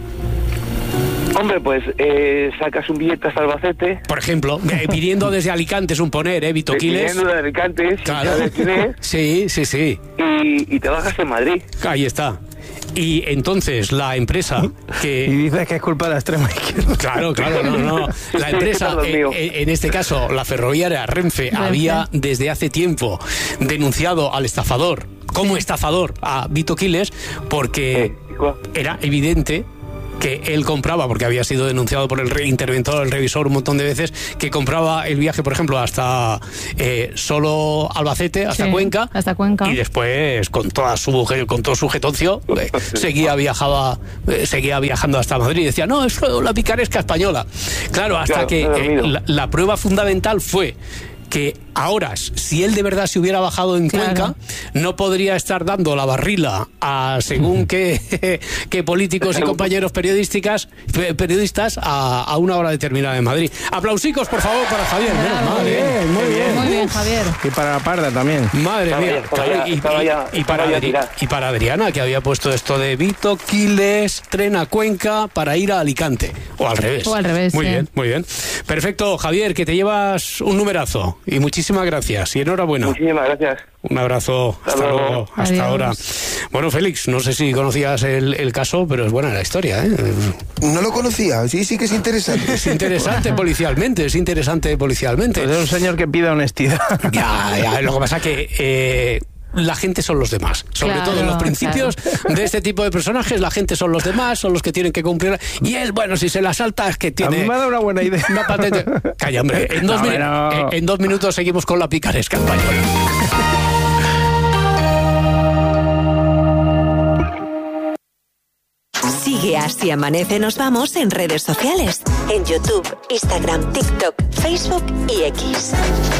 Hombre, pues eh, sacas un billete hasta Albacete. Por ejemplo, eh, viniendo desde Alicante, es un poner, ¿eh, Vito Quiles? Viniendo de Alicante, claro. ¿Sabes quién es? Sí, sí, sí. Y, y te bajas en Madrid. Ahí está. Y entonces la empresa que... Y dices que es culpa de la extrema izquierda. Claro, claro, no, no. La empresa, eh, en este caso, la ferroviaria Renfe, Renfe, había desde hace tiempo denunciado al estafador, como estafador, a Vito Quiles, porque era evidente que él compraba, porque había sido denunciado por el re interventor, el revisor un montón de veces, que compraba el viaje, por ejemplo, hasta eh, solo Albacete, hasta sí, Cuenca, hasta Cuenca, y después con toda su con todo su jetoncio eh, seguía viajaba eh, seguía viajando hasta Madrid y decía, no, es la picaresca española. Claro, hasta claro, que eh, la, la prueba fundamental fue que ahora, si él de verdad se hubiera bajado en claro. Cuenca, no podría estar dando la barrila a según qué, qué políticos y compañeros periodísticas, periodistas a, a una hora determinada en Madrid. Aplausicos, por favor, para Javier. Claro, muy bien, muy bien. Muy bien, Javier. Y para la parda también. Madre mía. Claro, y, y, y, para Adri y para Adriana, que había puesto esto de Vito Quiles, tren a Cuenca para ir a Alicante. O al revés. O al revés, Muy sí. bien, muy bien. Perfecto, Javier, que te llevas un numerazo. Y muchísimas gracias. Y enhorabuena. Muchísimas gracias. Un abrazo. Hasta, Hasta luego. luego. Hasta Adiós. Ahora. Bueno, Félix, no sé si conocías el, el caso, pero es buena la historia, ¿eh? No lo conocía. Sí, sí que es interesante. Es interesante policialmente. Es interesante policialmente. Pues es un señor que pide honestidad. Ya, ya. Lo que pasa que... Eh, la gente son los demás, sobre claro, todo en los principios claro. de este tipo de personajes, la gente son los demás, son los que tienen que cumplir, y él, bueno, si se la salta es que tiene... A mí me ha dado una buena idea. Una patente... Calla, hombre, en dos, no, no. En, en dos minutos seguimos con la picaresca española. Sigue Así Amanece Nos Vamos en redes sociales, en YouTube, Instagram, TikTok, Facebook y X.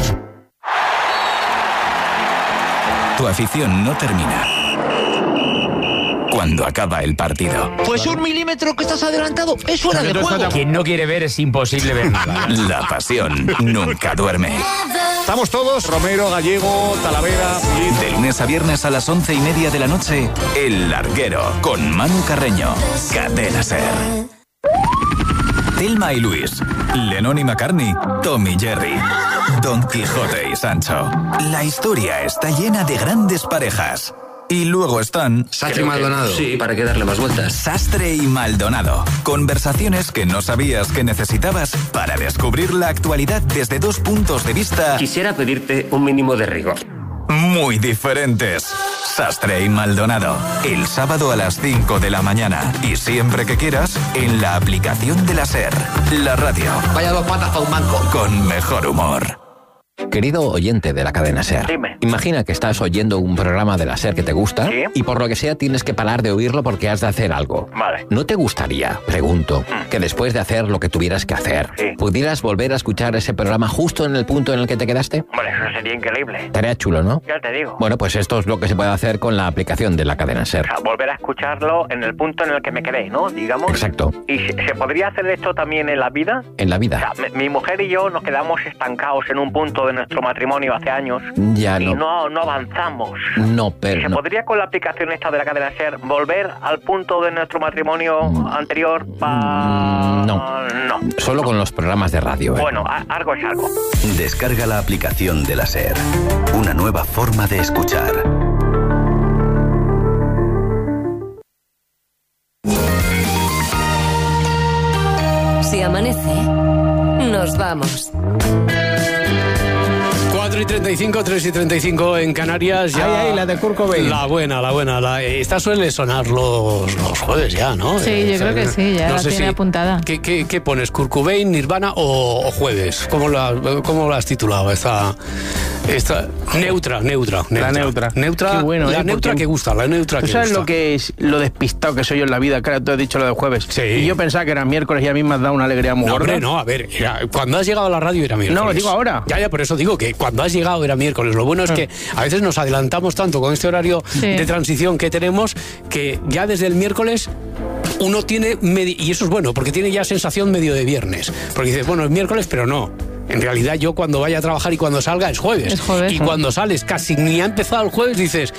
Tu afición no termina cuando acaba el partido. Pues un milímetro que estás adelantado es fuera de juego. Quien no quiere ver es imposible ver nada. La pasión nunca duerme. Estamos todos, Romero, Gallego, Talavera... De lunes a viernes a las once y media de la noche, El Larguero, con Manu Carreño. Cadena Ser. Thelma y Luis, Lennon y McCartney, Tom y Jerry, Don Quijote y Sancho. La historia está llena de grandes parejas. Y luego están... Sastre y Maldonado. Sí, para que darle más vueltas. Sastre y Maldonado. Conversaciones que no sabías que necesitabas para descubrir la actualidad desde dos puntos de vista... Quisiera pedirte un mínimo de rigor. Muy diferentes. Sastre y Maldonado. El sábado a las cinco de la mañana. Y siempre que quieras, en la aplicación de la SER. La radio. Vaya dos patas a un manco. Con mejor humor. Querido oyente de la cadena SER, Dime. Imagina que estás oyendo un programa de la SER que te gusta, ¿Sí? y por lo que sea tienes que parar de oírlo porque has de hacer algo. Vale. ¿No te gustaría, pregunto, Mm. que después de hacer lo que tuvieras que hacer, Sí. pudieras volver a escuchar ese programa justo en el punto en el que te quedaste? Hombre, eso sería increíble. Estaría chulo, ¿no? Ya te digo. Bueno, pues esto es lo que se puede hacer con la aplicación de la cadena SER. O sea, volver a escucharlo en el punto en el que me quedé, ¿no? Digamos. Exacto. ¿Y se, se podría hacer esto también en la vida? En la O vida. sea, mi, mi mujer y yo nos quedamos estancados en un punto de nuestro matrimonio hace años Ya y no. no, no avanzamos. No, pero ¿Se no. podría con la aplicación esta de la cadena SER volver al punto de nuestro matrimonio anterior? Pa... No. No. Solo con los programas de radio. ¿eh? Bueno, a- algo es algo. Descarga la aplicación de la SER. Una nueva forma de escuchar. Si amanece, nos vamos. cuatro y treinta y cinco, tres y treinta y cinco en Canarias. Ya Ay, ay, la de Kurt Cobain. La buena, la buena. La, esta suele sonar los, los jueves ya, ¿no? Sí, Eh, yo creo que sí, ya no la sé tiene si- apuntada. ¿Qué, qué, qué pones? ¿Kurt Cobain, Nirvana o, o jueves? ¿Cómo la, cómo la has titulado? Esta, esta, neutra, neutra, neutra. La neutra. Neutra, Qué bueno, la ¿eh? neutra Porque- que gusta, la neutra ¿Tú que sabes gusta. lo que es lo despistado que soy yo en la vida? Claro, tú has dicho lo de jueves. Sí. Y yo pensaba que era miércoles y a mí me has dado una alegría muy No, gorda. hombre, no, a ver, era- cuando has llegado a la radio era miércoles. No, digo ahora. Ya, ya, por eso digo que cuando has llegado era miércoles. Lo bueno es que a veces nos adelantamos tanto con este horario Sí. de transición que tenemos que ya desde el miércoles uno tiene, medi- y eso es bueno, porque tiene ya sensación medio de viernes. Porque dices, bueno, es miércoles, pero no. En realidad yo cuando vaya a trabajar y cuando salga es jueves. Es jueves. Y cuando sales casi ni ha empezado el jueves dices,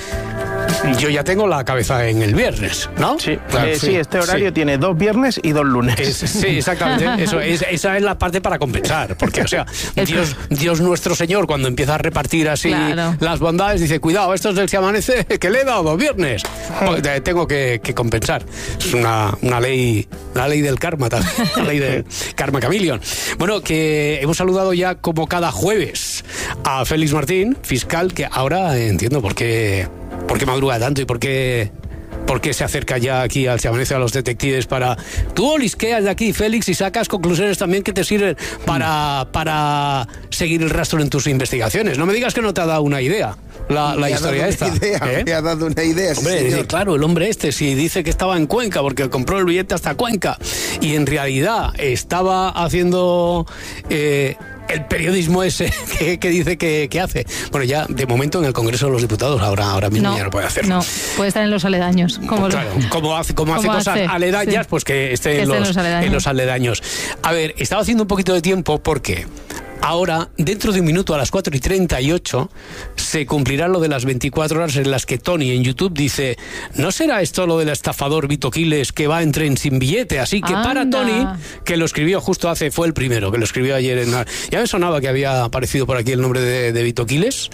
yo ya tengo la cabeza en el viernes, ¿no? Sí, Claro, eh, sí, este horario sí. tiene dos viernes y dos lunes. Es- sí, exactamente. Eso, es, esa es la parte para compensar. Porque, o sea, Dios, Dios nuestro Señor, cuando empieza a repartir así Claro. las bondades, dice, cuidado, esto es del Se Amanece, que le he dado dos viernes. Pues, eh, tengo que, que compensar. Es una, una ley, la ley del karma también, la ley del karma chameleon. Bueno, que hemos saludado ya como cada jueves a Félix Martín, fiscal, que ahora entiendo por qué, por qué madruga tanto y por qué... ¿Por qué se acerca ya aquí al Se Amanece a los detectives para... Tú olisqueas de aquí, Félix, y sacas conclusiones también que te sirven para, para seguir el rastro en tus investigaciones. No me digas que no te ha dado una idea la, la Me ha historia dado esta. una idea, ¿eh? me ha dado una idea, sí, Hombre, señor. dice, claro, el hombre este, si dice que estaba en Cuenca porque compró el billete hasta Cuenca y en realidad estaba haciendo... Eh, el periodismo ese que, que dice que, que hace. Bueno, ya de momento en el Congreso de los Diputados ahora, ahora mismo No, ya no puede hacerlo. no, puede estar en los aledaños. Como Claro, lo- como hace, como hace como cosas hace, aledañas, sí. pues que esté, Que en, esté en los, los aledaños. en los aledaños. A ver, estaba haciendo un poquito de tiempo porque ahora, dentro de un minuto a las cuatro y treinta y ocho, se cumplirá lo de las veinticuatro horas en las que Tony en YouTube dice, ¿no será esto lo del estafador Vito Quiles que va en tren sin billete? Así que para Anda. Tony, que lo escribió justo hace, fue el primero, que lo escribió ayer en... la- Ya me sonaba que había aparecido por aquí el nombre de, de Vito Quiles.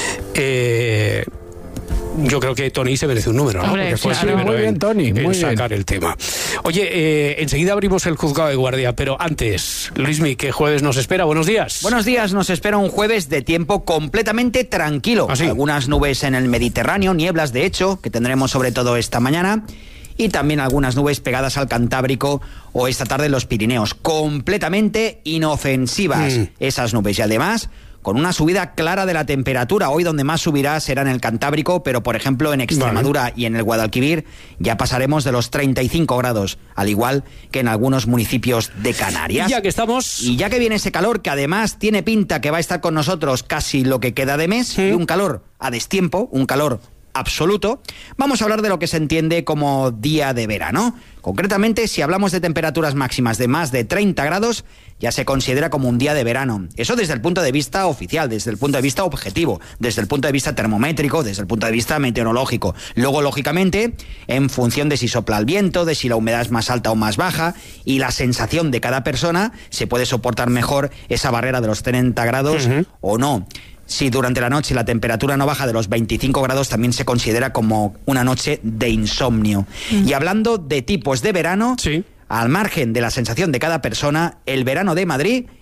Eh... Yo creo que Tony se merece un número, ¿no? Hombre, Porque fue el claro. primero Muy bien, en- Tony, en muy bien. sacar el tema. Oye, eh, enseguida abrimos el juzgado de guardia, pero antes, Luismi, ¿qué jueves nos espera? Buenos días. Buenos días, nos espera un jueves de tiempo completamente tranquilo. ¿Ah, sí? Algunas nubes en el Mediterráneo, nieblas de hecho, que tendremos sobre todo esta mañana, y también algunas nubes pegadas al Cantábrico o esta tarde en los Pirineos. Completamente inofensivas Mm. esas nubes y además con una subida clara de la temperatura. Hoy donde más subirá será en el Cantábrico, pero por ejemplo en Extremadura y en el Guadalquivir ya pasaremos de los treinta y cinco grados, al igual que en algunos municipios de Canarias. Y ya que estamos... Y ya que viene ese calor, que además tiene pinta que va a estar con nosotros casi lo que queda de mes, y un calor a destiempo, un calor absoluto, vamos a hablar de lo que se entiende como día de verano. Concretamente, si hablamos de temperaturas máximas de más de treinta grados, ya se considera como un día de verano. Eso desde el punto de vista oficial, desde el punto de vista objetivo, desde el punto de vista termométrico, desde el punto de vista meteorológico. Luego, lógicamente, en función de si sopla el viento, de si la humedad es más alta o más baja, y la sensación de cada persona, se puede soportar mejor esa barrera de los treinta grados uh-huh. o no. Si durante la noche la temperatura no baja de los veinticinco grados, también se considera como una noche de insomnio. Mm. Y hablando de tipos de verano, sí. al margen de la sensación de cada persona, el verano de Madrid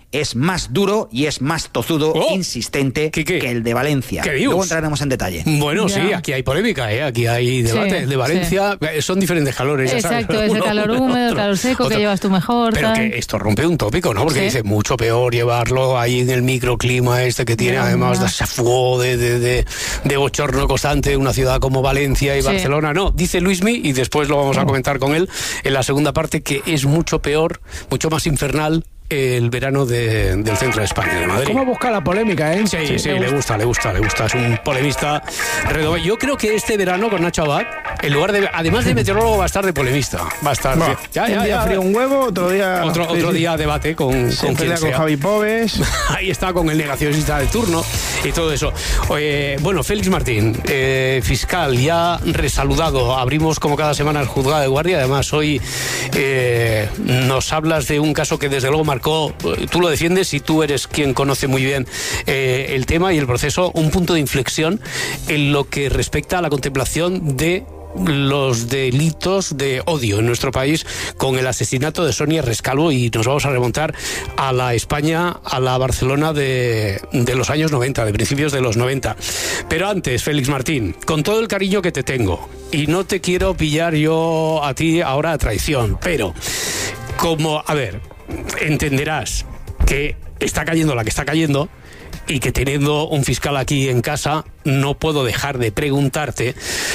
es más duro y es más tozudo, oh, insistente ¿qué, qué? que el de Valencia. Luego entraremos en detalle. Bueno, ya. sí, aquí hay polémica, ¿eh? Aquí hay debate. Sí, de Valencia sí. son diferentes calores. Exacto, ya sabes, es el uno, calor uno, húmedo, el otro, calor seco, otro. que llevas tú mejor. Pero tal. que esto rompe un tópico, ¿no? Porque sí. dice mucho peor llevarlo ahí en el microclima este que tiene, ya, además ya. de ese fuego de, de, de, de bochorno constante, una ciudad como Valencia y sí. Barcelona. No, dice Luismi, y después lo vamos a comentar con él en la segunda parte, que es mucho peor, mucho más infernal el verano de, del centro de España, de Madrid. ¿Cómo busca la polémica, eh? Sí, sí, sí, le gusta, le gusta, le gusta. Es un polemista redondo. Yo creo que este verano con Nacho Abad, en lugar de, además de meteorólogo, va a estar de polemista. Va a estar. Va, ya, ya, un día ya, frío un huevo, otro día. Otro, sí, otro sí. día debate con, Se con quien pelea con sea. Javi Pobes. Ahí está, con el negacionista de turno y todo eso. Eh, bueno, Félix Martín, eh, fiscal, ya resaludado. Abrimos como cada semana el juzgado de guardia. Además, hoy eh, nos hablas de un caso que desde luego marcó. Tú lo defiendes y tú eres quien conoce muy bien eh, el tema y el proceso, un punto de inflexión en lo que respecta a la contemplación de los delitos de odio en nuestro país con el asesinato de Sonia Rescalvo, y nos vamos a remontar a la España, a la Barcelona de, de los años noventa, de principios de los noventa. Pero antes, Félix Martín, con todo el cariño que te tengo, y no te quiero pillar yo a ti ahora a traición, pero como, a ver, entenderás que está cayendo la que está cayendo y que teniendo un fiscal aquí en casa no puedo dejar de preguntarte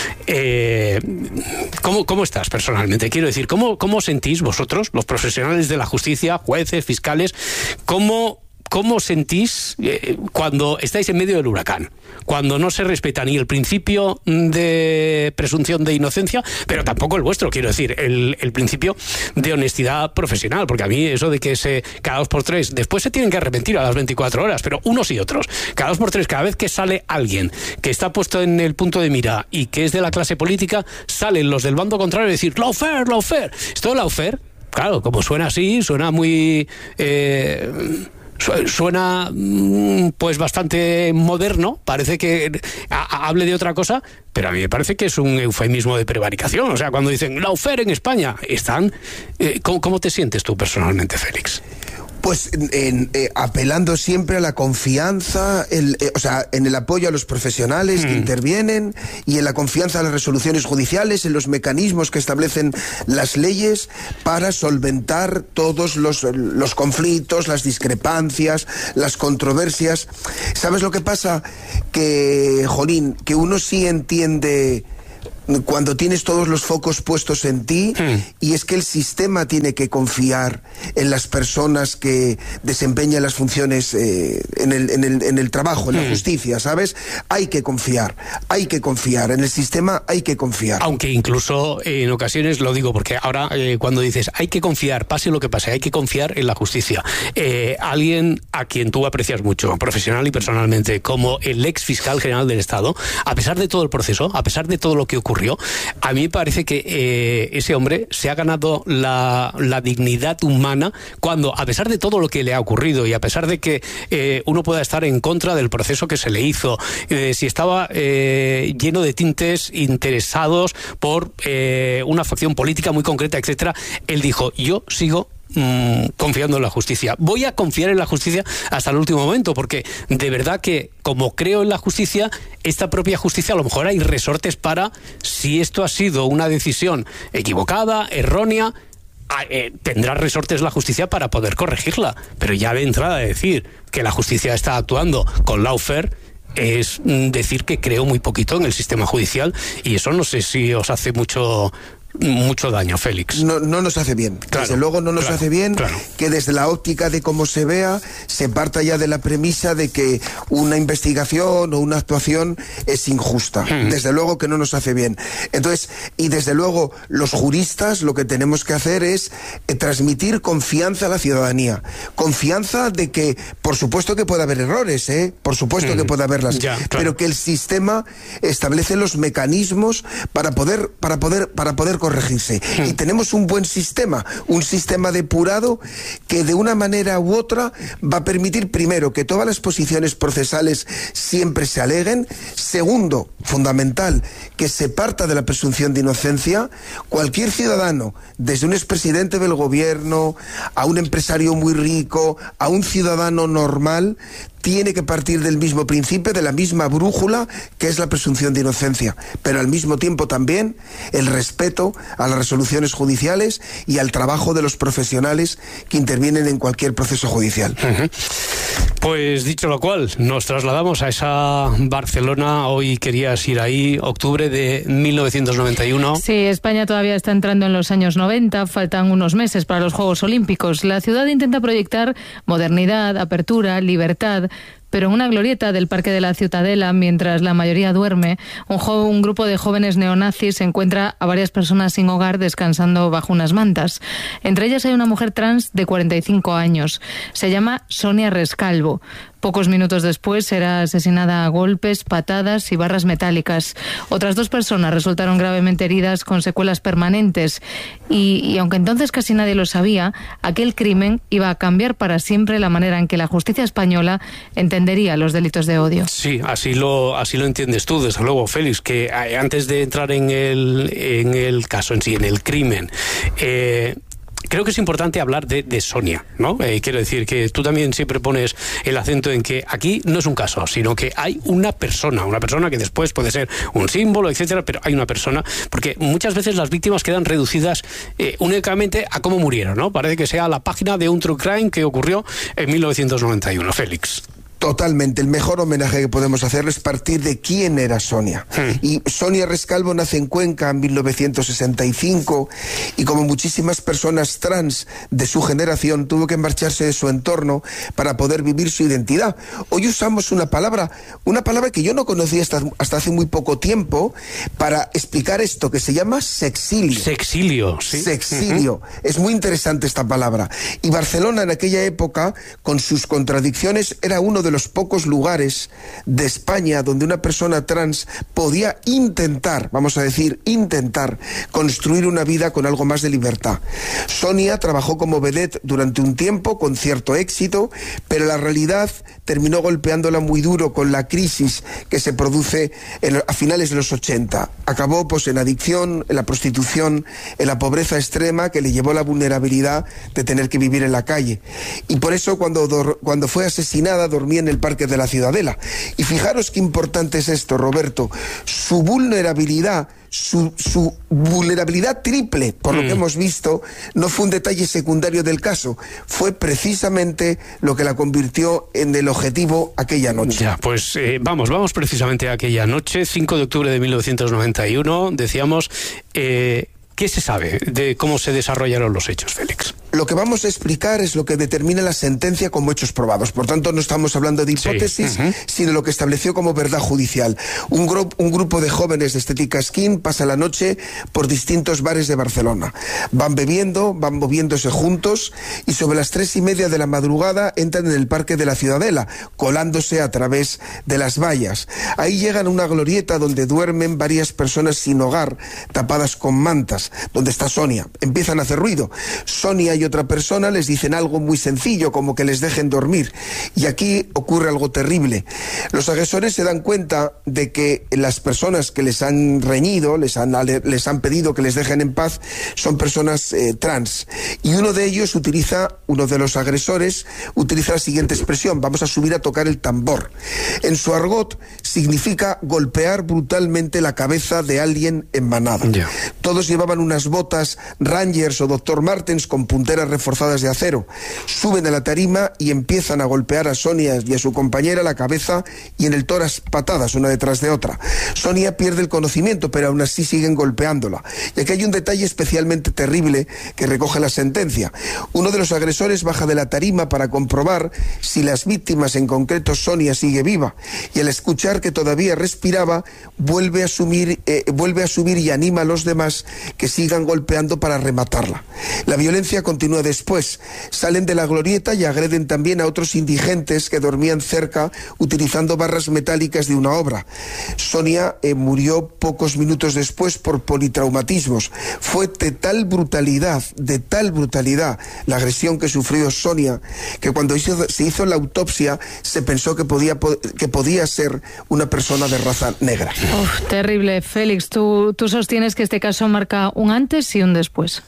eh, ¿cómo, ¿cómo estás personalmente? Quiero decir, ¿cómo, ¿cómo sentís vosotros, los profesionales de la justicia, jueces, fiscales, cómo ¿Cómo sentís eh, cuando estáis en medio del huracán? Cuando no se respeta ni el principio de presunción de inocencia, pero tampoco el vuestro, quiero decir, el, el principio de honestidad profesional, porque a mí eso de que se cada dos por tres, después se tienen que arrepentir a las veinticuatro horas, pero unos y otros, cada dos por tres, cada vez que sale alguien que está puesto en el punto de mira y que es de la clase política, salen los del bando contrario a decir lawfare, lawfare. Esto de lawfare, claro, como suena así, suena muy... Eh, Suena pues bastante moderno, parece que a, a, hable de otra cosa, pero a mí me parece que es un eufemismo de prevaricación. O sea, cuando dicen lawfare en España, están... Eh, ¿cómo, ¿Cómo te sientes tú personalmente, Félix? Pues en, eh, apelando siempre a la confianza, el, eh, o sea, en el apoyo a los profesionales mm. que intervienen y en la confianza a las resoluciones judiciales, en los mecanismos que establecen las leyes para solventar todos los, los conflictos, las discrepancias, las controversias. ¿Sabes lo que pasa? Que, jolín, que uno sí entiende... cuando tienes todos los focos puestos en ti, hmm. y es que el sistema tiene que confiar en las personas que desempeñan las funciones eh, en, el, en, el, en el trabajo, en hmm. la justicia, ¿sabes? Hay que confiar, hay que confiar, en el sistema hay que confiar. Aunque incluso eh, en ocasiones, lo digo porque ahora eh, cuando dices hay que confiar, pase lo que pase, hay que confiar en la justicia. Eh, alguien a quien tú aprecias mucho, profesional y personalmente, como el ex fiscal general del Estado, a pesar de todo el proceso, a pesar de todo lo que ocurrió, a mí me parece que eh, ese hombre se ha ganado la, la dignidad humana cuando, a pesar de todo lo que le ha ocurrido y a pesar de que eh, uno pueda estar en contra del proceso que se le hizo, eh, si estaba eh, lleno de tintes interesados por eh, una facción política muy concreta, etcétera, él dijo, yo sigo confiando en la justicia. Voy a confiar en la justicia hasta el último momento, porque de verdad que como creo en la justicia, esta propia justicia a lo mejor hay resortes para, si esto ha sido una decisión equivocada, errónea, eh, tendrá resortes la justicia para poder corregirla. Pero ya de entrada decir que la justicia está actuando con lawfare es decir que creo muy poquito en el sistema judicial, y eso no sé si os hace mucho... mucho daño, Félix. No, no nos hace bien. Claro, desde luego no nos claro, hace bien claro. que desde la óptica de cómo se vea se parta ya de la premisa de que una investigación o una actuación es injusta. Hmm. Desde luego que no nos hace bien. Entonces, y desde luego los juristas lo que tenemos que hacer es eh, transmitir confianza a la ciudadanía. Confianza de que, por supuesto que puede haber errores, ¿eh? Por supuesto hmm. que puede haberlas, ya, claro. pero que el sistema establece los mecanismos para poder, para poder, para poder corregirse. Mm. Y tenemos un buen sistema, un sistema depurado que de una manera u otra va a permitir, primero, que todas las posiciones procesales siempre se aleguen. Segundo, fundamental, que se parta de la presunción de inocencia. Cualquier ciudadano, desde un expresidente del gobierno, a un empresario muy rico, a un ciudadano normal, tiene que partir del mismo principio, de la misma brújula, que es la presunción de inocencia, pero al mismo tiempo también el respeto a las resoluciones judiciales y al trabajo de los profesionales que intervienen en cualquier proceso judicial. Uh-huh. Pues dicho lo cual, nos trasladamos a esa Barcelona. Hoy querías ir ahí, octubre de mil novecientos noventa y uno. Sí, España todavía está entrando en los años noventa, faltan unos meses para los Juegos Olímpicos. La ciudad intenta proyectar modernidad, apertura, libertad, pero en una glorieta del Parque de la Ciutadela, mientras la mayoría duerme, un, jo- un grupo de jóvenes neonazis encuentra a varias personas sin hogar descansando bajo unas mantas. Entre ellas hay una mujer trans de cuarenta y cinco años. Se llama Sonia Rescalvo. Pocos minutos después será asesinada a golpes, patadas y barras metálicas. Otras dos personas resultaron gravemente heridas con secuelas permanentes. Y, y aunque entonces casi nadie lo sabía, aquel crimen iba a cambiar para siempre la manera en que la justicia española entendería los delitos de odio. Sí, así lo, así lo entiendes tú, desde luego, Félix, que antes de entrar en el, en el caso en sí, en el crimen, eh, creo que es importante hablar de, de Sonia, ¿no? Eh, quiero decir que tú también siempre pones el acento en que aquí no es un caso, sino que hay una persona, una persona que después puede ser un símbolo, etcétera, pero hay una persona, porque muchas veces las víctimas quedan reducidas eh, únicamente a cómo murieron, ¿no? Parece que sea la página de un true crime que ocurrió en mil novecientos noventa y uno. Félix. Totalmente. El mejor homenaje que podemos hacerle es partir de quién era Sonia. Hmm. Y Sonia Rescalvo nace en Cuenca en mil novecientos sesenta y cinco y, como muchísimas personas trans de su generación, tuvo que marcharse de su entorno para poder vivir su identidad. Hoy usamos una palabra, una palabra que yo no conocía hasta, hasta hace muy poco tiempo para explicar esto, que se llama sexilio. Sexilio, sí. Sexilio. Uh-huh. Es muy interesante esta palabra. Y Barcelona en aquella época, con sus contradicciones, era uno de los pocos lugares de España donde una persona trans podía intentar, vamos a decir, intentar construir una vida con algo más de libertad. Sonia trabajó como vedette durante un tiempo con cierto éxito, pero la realidad terminó golpeándola muy duro con la crisis que se produce en, a finales de los ochenta. Acabó pues en adicción, en la prostitución, en la pobreza extrema que le llevó a la vulnerabilidad de tener que vivir en la calle. Y por eso cuando, dor, cuando fue asesinada dormía en el Parque de la Ciudadela. Y fijaros qué importante es esto, Roberto. Su vulnerabilidad, su, su vulnerabilidad triple, por mm. lo que hemos visto, no fue un detalle secundario del caso, fue precisamente lo que la convirtió en el objetivo aquella noche. Ya, pues eh, vamos, vamos precisamente a aquella noche, cinco de octubre de mil novecientos noventa y uno, decíamos, eh, ¿qué se sabe de cómo se desarrollaron los hechos, Félix? Lo que vamos a explicar es lo que determina la sentencia como hechos probados. Por tanto, no estamos hablando de hipótesis, sí. uh-huh. sino lo que estableció como verdad judicial. Un, gru- un grupo de jóvenes de estética skin pasa la noche por distintos bares de Barcelona. Van bebiendo, van moviéndose juntos y sobre las tres y media de la madrugada entran en el Parque de la Ciudadela, colándose a través de las vallas. Ahí llegan a una glorieta donde duermen varias personas sin hogar, tapadas con mantas, donde está Sonia. Empiezan a hacer ruido. Sonia y otra persona les dicen algo muy sencillo, como que les dejen dormir. Y aquí ocurre algo terrible. Los agresores se dan cuenta de que las personas que les han reñido, les han, les han pedido que les dejen en paz, son personas eh, trans. Y uno de ellos utiliza, uno de los agresores, utiliza la siguiente expresión: vamos a subir a tocar el tambor. En su argot significa golpear brutalmente la cabeza de alguien en manada. Yeah. Todos llevaban unas botas Rangers o doctor Martens con punteras reforzadas de acero. Suben a la tarima y empiezan a golpear a Sonia y a su compañera la cabeza y en el tórax patadas una detrás de otra. Sonia pierde el conocimiento, pero aún así siguen golpeándola. Y aquí hay un detalle especialmente terrible que recoge la sentencia. Uno de los agresores baja de la tarima para comprobar si las víctimas, en concreto Sonia, sigue viva. Y al escuchar que todavía respiraba, vuelve a, sumir, eh, vuelve a subir y anima a los demás que sigan golpeando para rematarla. La violencia continúa continúa después. Salen de la glorieta y agreden también a otros indigentes que dormían cerca utilizando barras metálicas de una obra. Sonia eh, murió pocos minutos después por politraumatismos. Fue de tal brutalidad, de tal brutalidad la agresión que sufrió Sonia, que cuando hizo, se hizo la autopsia se pensó que podía, que podía ser una persona de raza negra. Uf, terrible. Félix, ¿tú, tú sostienes que este caso marca un antes y un después?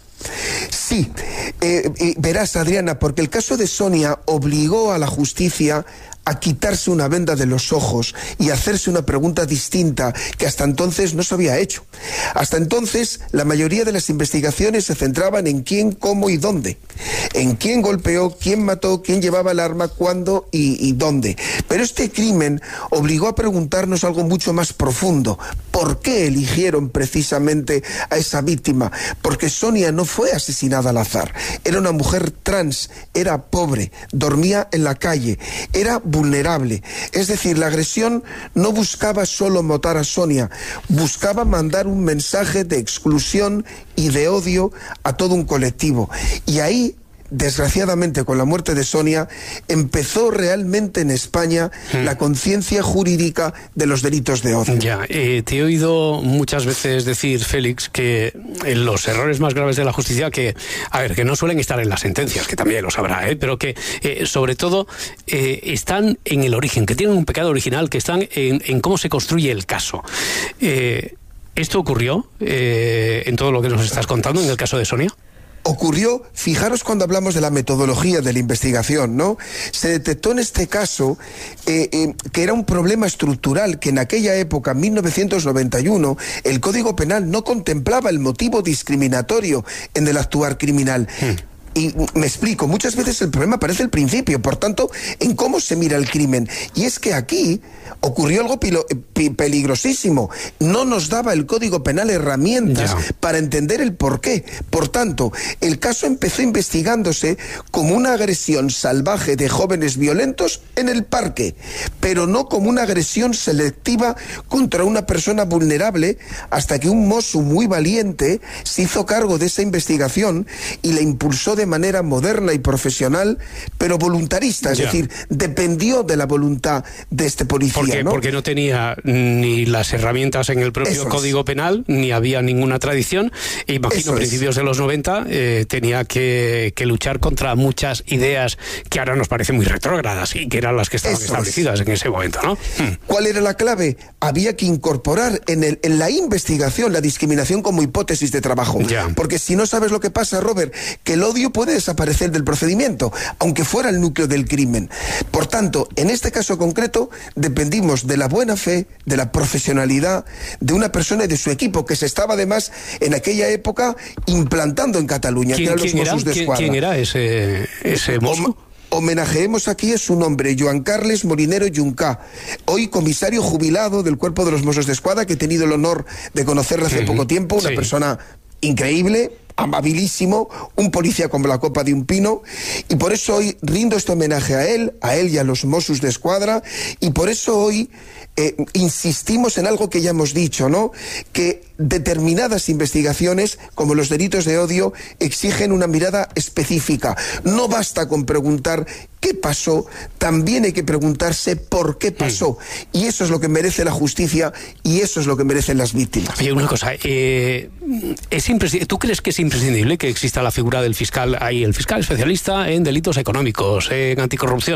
Sí, eh, eh, verás, Adriana, porque el caso de Sonia obligó a la justicia a quitarse una venda de los ojos y hacerse una pregunta distinta que hasta entonces no se había hecho. Hasta entonces, la mayoría de las investigaciones se centraban en quién, cómo y dónde. En quién golpeó, quién mató, quién llevaba el arma, cuándo y, y dónde. Pero este crimen obligó a preguntarnos algo mucho más profundo. ¿Por qué eligieron precisamente a esa víctima? Porque Sonia no fue asesinada al azar. Era una mujer trans, era pobre, dormía en la calle, era vulnerable. Es decir, la agresión no buscaba solo matar a Sonia, buscaba mandar un mensaje de exclusión y de odio a todo un colectivo. Y ahí, desgraciadamente, con la muerte de Sonia, empezó realmente en España mm. la conciencia jurídica de los delitos de odio. Ya, eh, te he oído muchas veces decir, Félix, que en los errores más graves de la justicia, que, a ver, que no suelen estar en las sentencias, que también los habrá, ¿eh? pero que, eh, sobre todo, eh, están en el origen, que tienen un pecado original, que están en, en cómo se construye el caso. Eh, ¿Esto ocurrió eh, en todo lo que nos estás contando, en el caso de Sonia? Ocurrió, fijaros cuando hablamos de la metodología de la investigación, ¿no? Se detectó en este caso eh, eh, que era un problema estructural, que en aquella época, en mil novecientos noventa y uno, el Código Penal no contemplaba el motivo discriminatorio en el actuar criminal. Hmm. Y me explico, muchas veces el problema aparece al principio, por tanto, en cómo se mira el crimen. Y es que aquí ocurrió algo pilo, pi, peligrosísimo. No nos daba el Código Penal herramientas yeah. para entender el porqué. Por tanto, el caso empezó investigándose como una agresión salvaje de jóvenes violentos en el parque, pero no como una agresión selectiva contra una persona vulnerable, hasta que un mozo muy valiente se hizo cargo de esa investigación y la impulsó de de manera moderna y profesional, pero voluntarista, es ya. decir, dependió de la voluntad de este policía. ¿Por qué? ¿no? Porque no tenía ni las herramientas en el propio Eso Código es. Penal, ni había ninguna tradición. E imagino, a principios es. de los noventa, eh, tenía que, que luchar contra muchas ideas que ahora nos parecen muy retrógradas y que eran las que estaban Eso establecidas es. en ese momento, ¿no? ¿Cuál era la clave? Había que incorporar en, el, en la investigación la discriminación como hipótesis de trabajo. Ya. Porque si no sabes lo que pasa, Robert, que el odio puede desaparecer del procedimiento, aunque fuera el núcleo del crimen. Por tanto, en este caso concreto, dependimos de la buena fe, de la profesionalidad de una persona y de su equipo, que se estaba además en aquella época implantando en Cataluña, que eran los Mossos d'Esquadra. ¿Quién era ese, ese mozo? Homenajeemos aquí a su nombre, Joan Carles Molinero Juncá, hoy comisario jubilado del Cuerpo de los Mossos d'Esquadra, que he tenido el honor de conocerle hace sí, poco tiempo, una sí. persona increíble, amabilísimo, un policía como la copa de un pino, y por eso hoy rindo este homenaje a él, a él y a los Mossos d'Esquadra, y por eso hoy eh, insistimos en algo que ya hemos dicho, ¿no? Que determinadas investigaciones, como los delitos de odio, exigen una mirada específica. No basta con preguntar qué pasó, también hay que preguntarse por qué pasó. Mm. Y eso es lo que merece la justicia y eso es lo que merecen las víctimas. Oye, una cosa, eh, es imprescindible, ¿tú crees que es imprescindible que exista la figura del fiscal ahí, el fiscal especialista en delitos económicos, en anticorrupción?